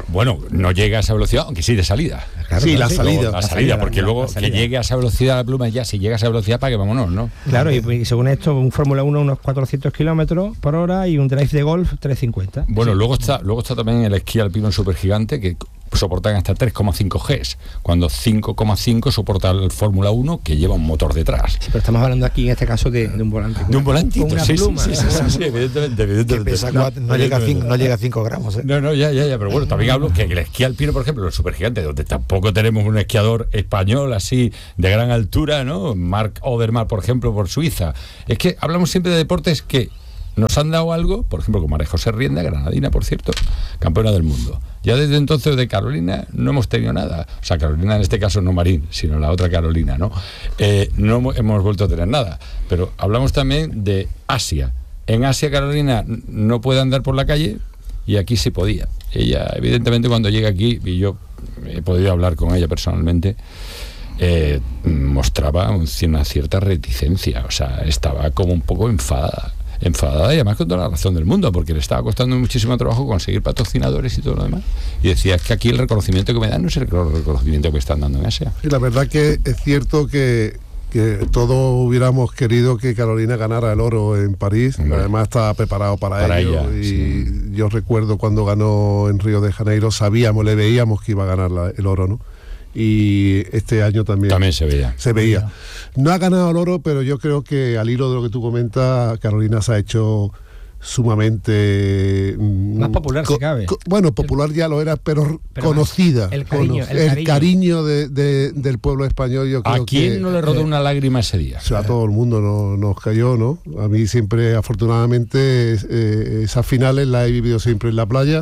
Bueno, no llega a esa velocidad, aunque sí de salida. Claro, sí, la salida, porque luego que llegue a esa velocidad la pluma, ya si llega a esa velocidad, para que vámonos, ¿no? Claro, y según esto, un Fórmula 1 unos 400 kilómetros por hora y un drive de golf 350. Bueno, luego está también el esquí alpino supergigante, que soportan hasta 3,5 Gs, cuando 5,5 soporta el Fórmula 1, que lleva un motor detrás. Sí, pero estamos hablando aquí en este caso de un volante. De un volantito, una sí, pluma. Sí, evidentemente. Que pesa no llega a 5 gramos. No, ya, pero bueno, también hablo que el esquí alpino, por ejemplo, el supergigante, donde tampoco tenemos un esquiador español así de gran altura, ¿no? Mark Odermatt, por ejemplo, por Suiza. Es que hablamos siempre de deportes que nos han dado algo, por ejemplo, con María José Rienda, granadina, por cierto, campeona del mundo. Ya desde entonces de Carolina no hemos tenido nada. O sea, Carolina en este caso no Marín, sino la otra Carolina, ¿no? No hemos vuelto a tener nada. Pero hablamos también de Asia. En Asia, Carolina no puede andar por la calle y aquí sí podía. Ella, evidentemente, cuando llega aquí, y yo he podido hablar con ella personalmente, mostraba una cierta reticencia. O sea, estaba como un poco enfadada y además con toda la razón del mundo, porque le estaba costando muchísimo trabajo conseguir patrocinadores y todo lo demás, y decía, es que aquí el reconocimiento que me dan no es el reconocimiento que me están dando en Asia. Y la verdad que es cierto que todos hubiéramos querido que Carolina ganara el oro en París. Hombre, además estaba preparado para ello, y sí. Yo recuerdo cuando ganó en Río de Janeiro, le veíamos que iba a ganar el oro, ¿no? Y este año también se veía. No ha ganado el oro, pero yo creo que al hilo de lo que tú comentas, Carolina se ha hecho sumamente más popular si cabe. Bueno, popular ya lo era, pero conocida. El cariño del pueblo español, yo creo. ¿A quién no le rodó una lágrima ese día? O sea, a todo el mundo nos cayó, ¿no? A mí siempre, afortunadamente, esas finales las he vivido siempre en la playa.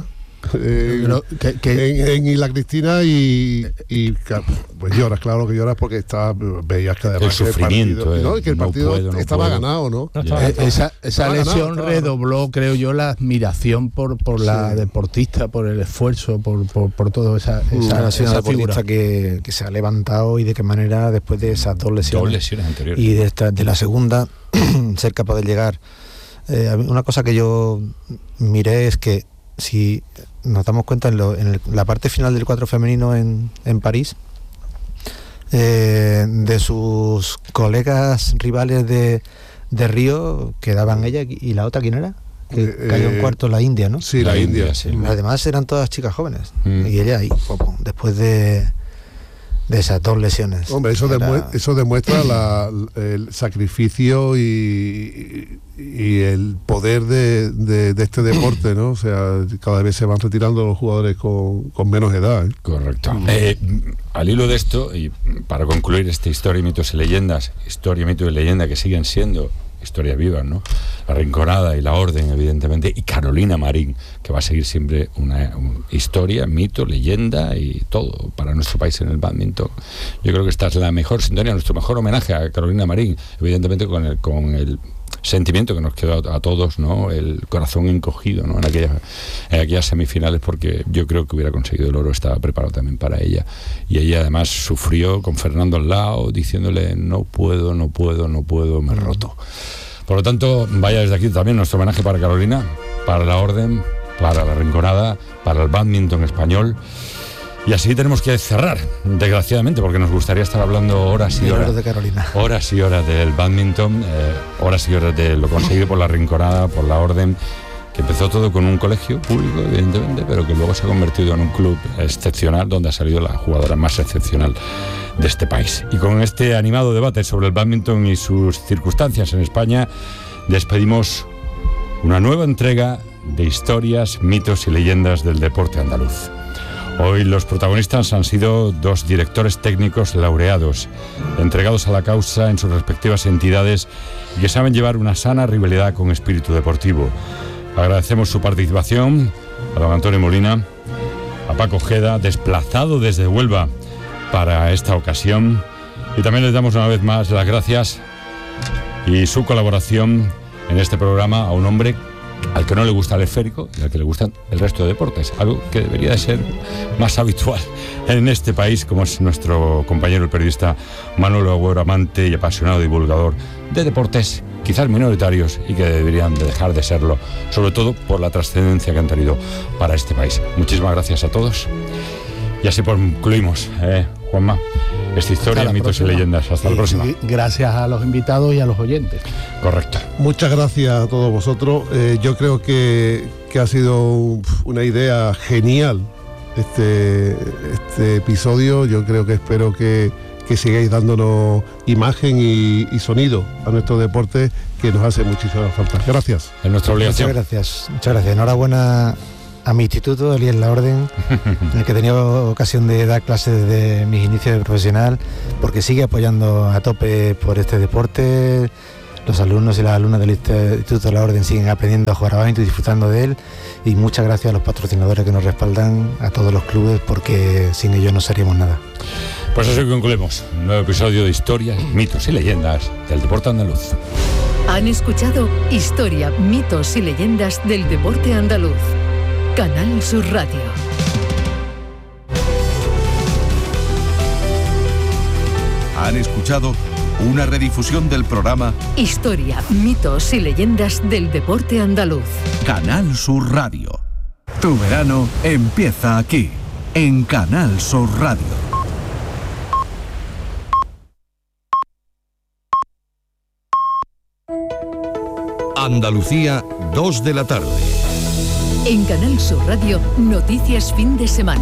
En Isla Cristina y pues lloras, claro que lloras, porque veías que además el sufrimiento, que el partido estaba ganado, ¿no? Esa lesión redobló, creo yo, la admiración por la deportista, por el esfuerzo, por todo esa deportista que se ha levantado, y de qué manera después de esas dos lesiones anteriores y de la segunda ser capaz de llegar. Una cosa que yo miré es que si nos damos cuenta en la parte final del cuadro femenino en París, de sus colegas rivales de Río, quedaban ella y la otra, ¿quién era? Que cayó en cuarto, la India, ¿no? Sí, la India. Sí. Además eran todas chicas jóvenes, y ella ahí, después de esas dos lesiones. Hombre, eso demuestra el sacrificio y el poder de este deporte, ¿no? O sea, cada vez se van retirando los jugadores con menos edad, ¿eh? Correcto. Al hilo de esto, y para concluir esta historia, mitos y leyendas, que siguen siendo historias vivas, ¿no? La Rinconada y la Orden, evidentemente, y Carolina Marín, que va a seguir siempre una historia, mito, leyenda y todo para nuestro país en el bádminton. Yo creo que esta es la mejor sintonía, nuestro mejor homenaje a Carolina Marín, evidentemente con el sentimiento que nos quedó a todos, ¿no? El corazón encogido, ¿no? En aquellas semifinales, porque yo creo que hubiera conseguido el oro, estaba preparado también para ella, y ella además sufrió con Fernando al lado, diciéndole no puedo, me he roto. Por lo tanto, vaya desde aquí también nuestro homenaje para Carolina, para la Orden, para la Rinconada, para el bádminton español. Y así tenemos que cerrar, desgraciadamente, porque nos gustaría estar hablando horas y horas de Carolina. Horas y horas del bádminton, horas y horas de lo conseguido por la Rinconada, por la Orden, que empezó todo con un colegio público, evidentemente, pero que luego se ha convertido en un club excepcional, donde ha salido la jugadora más excepcional de este país. Y con este animado debate sobre el bádminton y sus circunstancias en España, despedimos una nueva entrega de historias, mitos y leyendas del deporte andaluz. Hoy los protagonistas han sido dos directores técnicos laureados, entregados a la causa en sus respectivas entidades y que saben llevar una sana rivalidad con espíritu deportivo. Agradecemos su participación a don Antonio Molina, a Paco Ojeda, desplazado desde Huelva para esta ocasión, y también les damos una vez más las gracias y su colaboración en este programa a un hombre al que no le gusta el esférico y al que le gustan el resto de deportes, algo que debería de ser más habitual en este país, como es nuestro compañero el periodista Manolo Agüero, amante y apasionado divulgador de deportes quizás minoritarios y que deberían de dejar de serlo, sobre todo por la trascendencia que han tenido para este país. Muchísimas gracias a todos. Y así concluimos, Juanma, esta historia, mitos y leyendas. Hasta la próxima. Gracias a los invitados y a los oyentes. Correcto. Muchas gracias a todos vosotros. Yo creo que ha sido una idea genial este episodio. Yo espero que sigáis dándonos imagen y sonido a nuestro deporte, que nos hace muchísima falta. Gracias. Es nuestra obligación. Muchas gracias. Enhorabuena a mi instituto, el IES La Orden, en el que he tenido ocasión de dar clases desde mis inicios de profesional, porque sigue apoyando a tope por este deporte. Los alumnos y las alumnas del Instituto de La Orden siguen aprendiendo a jugar a bádminton y disfrutando de él. Y muchas gracias a los patrocinadores que nos respaldan, a todos los clubes, porque sin ellos no seríamos nada. Pues así concluimos un nuevo episodio de Historias, Mitos y Leyendas del Deporte Andaluz. Han escuchado Historia, Mitos y Leyendas del Deporte Andaluz. Canal Sur Radio. Han escuchado una redifusión del programa Historia, Mitos y Leyendas del Deporte Andaluz. Canal Sur Radio. Tu verano empieza aquí, en Canal Sur Radio. Andalucía, 2 de la tarde. En Canal Sur Radio, noticias fin de semana.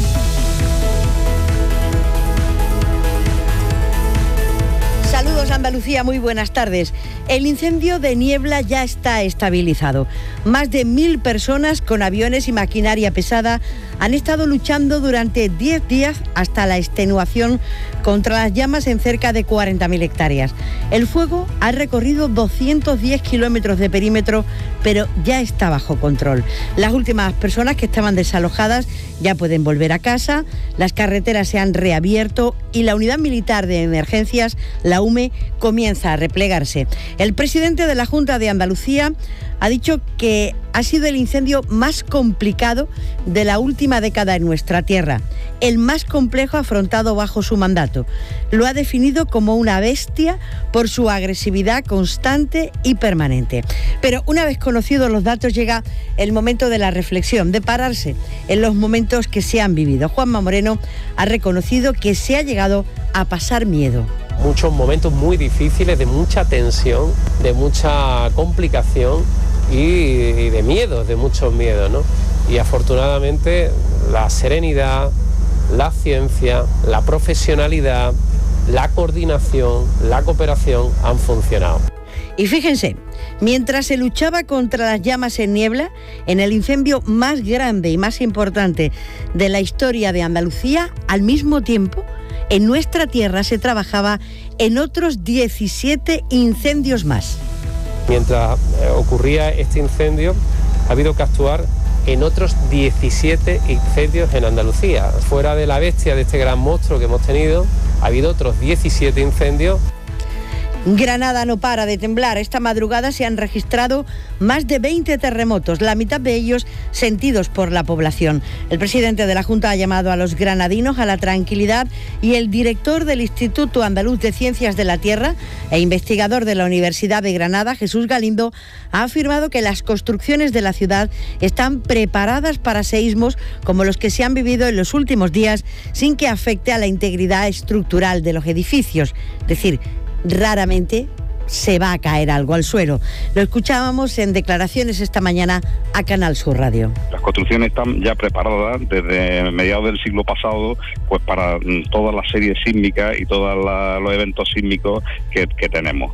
Saludos Andalucía, muy buenas tardes. El incendio de Niebla ya está estabilizado. Más de 1000 personas con aviones y maquinaria pesada han estado luchando durante 10 días hasta la extenuación contra las llamas en cerca de 40.000 hectáreas. El fuego ha recorrido 210 kilómetros de perímetro, pero ya está bajo control. Las últimas personas que estaban desalojadas ya pueden volver a casa, las carreteras se han reabierto y la unidad militar de emergencias, la UME, comienza a replegarse. El presidente de la Junta de Andalucía ha dicho que ha sido el incendio más complicado de la última década en nuestra tierra, el más complejo afrontado bajo su mandato. Lo ha definido como una bestia por su agresividad constante y permanente. Pero una vez conocidos los datos llega el momento de la reflexión, de pararse en los momentos que se han vivido. Juanma Moreno ha reconocido que se ha llegado a pasar miedo. Muchos momentos muy difíciles, de mucha tensión, de mucha complicación y de miedos, de muchos miedos, ¿no? Y afortunadamente la serenidad, la ciencia, la profesionalidad, la coordinación, la cooperación han funcionado. Y fíjense, mientras se luchaba contra las llamas en Niebla, en el incendio más grande y más importante de la historia de Andalucía, al mismo tiempo, en nuestra tierra se trabajaba en otros 17 incendios más. Mientras ocurría este incendio, ha habido que actuar en otros 17 incendios en Andalucía. Fuera de la bestia, de este gran monstruo que hemos tenido, ha habido otros 17 incendios. Granada no para de temblar. Esta madrugada se han registrado más de 20 terremotos, la mitad de ellos sentidos por la población. El presidente de la Junta ha llamado a los granadinos a la tranquilidad y el director del Instituto Andaluz de Ciencias de la Tierra e investigador de la Universidad de Granada, Jesús Galindo, ha afirmado que las construcciones de la ciudad están preparadas para seísmos como los que se han vivido en los últimos días sin que afecte a la integridad estructural de los edificios. Es decir, raramente se va a caer algo al suelo. Lo escuchábamos en declaraciones esta mañana a Canal Sur Radio. Las construcciones están ya preparadas desde mediados del siglo pasado, pues para todas las series sísmicas y todos los eventos sísmicos que tenemos.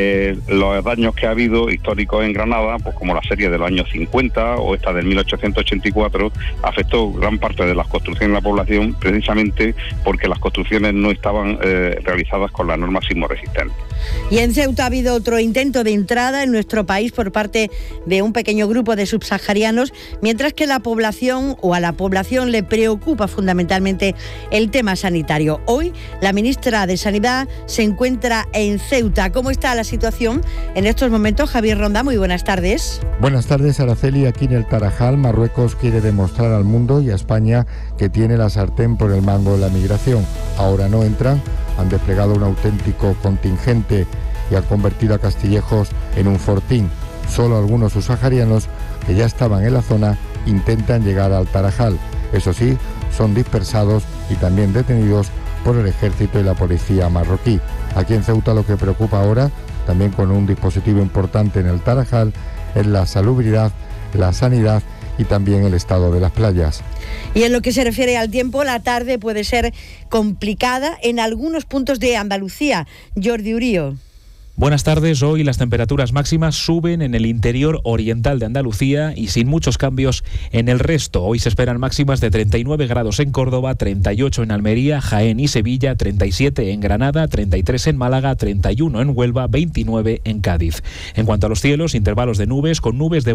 Los daños que ha habido históricos en Granada, pues como la serie de los años 50 o esta del 1884, afectó gran parte de las construcciones de la población precisamente porque las construcciones no estaban realizadas con las normas sismoresistentes. Y en Ceuta ha habido otro intento de entrada en nuestro país por parte de un pequeño grupo de subsaharianos, mientras que la población o a la población le preocupa fundamentalmente el tema sanitario. Hoy la ministra de Sanidad se encuentra en Ceuta. ¿Cómo está la situación en estos momentos? Javier Ronda, muy buenas tardes. Buenas tardes, Araceli. Aquí en el Tarajal, Marruecos quiere demostrar al mundo y a España que tiene la sartén por el mango de la migración. Ahora no entran, han desplegado un auténtico contingente y ha convertido a Castillejos en un fortín. Solo algunos subsaharianos que ya estaban en la zona intentan llegar al Tarajal. Eso sí, son dispersados y también detenidos por el ejército y la policía marroquí. Aquí en Ceuta lo que preocupa ahora, también con un dispositivo importante en el Tarajal, es la salubridad, la sanidad y también el estado de las playas. Y en lo que se refiere al tiempo, la tarde puede ser complicada en algunos puntos de Andalucía. Jordi Urío. Buenas tardes. Hoy las temperaturas máximas suben en el interior oriental de Andalucía y sin muchos cambios en el resto. Hoy se esperan máximas de 39 grados en Córdoba, 38 en Almería, Jaén y Sevilla, 37 en Granada, 33 en Málaga, 31 en Huelva, 29 en Cádiz. En cuanto a los cielos, intervalos de nubes con nubes de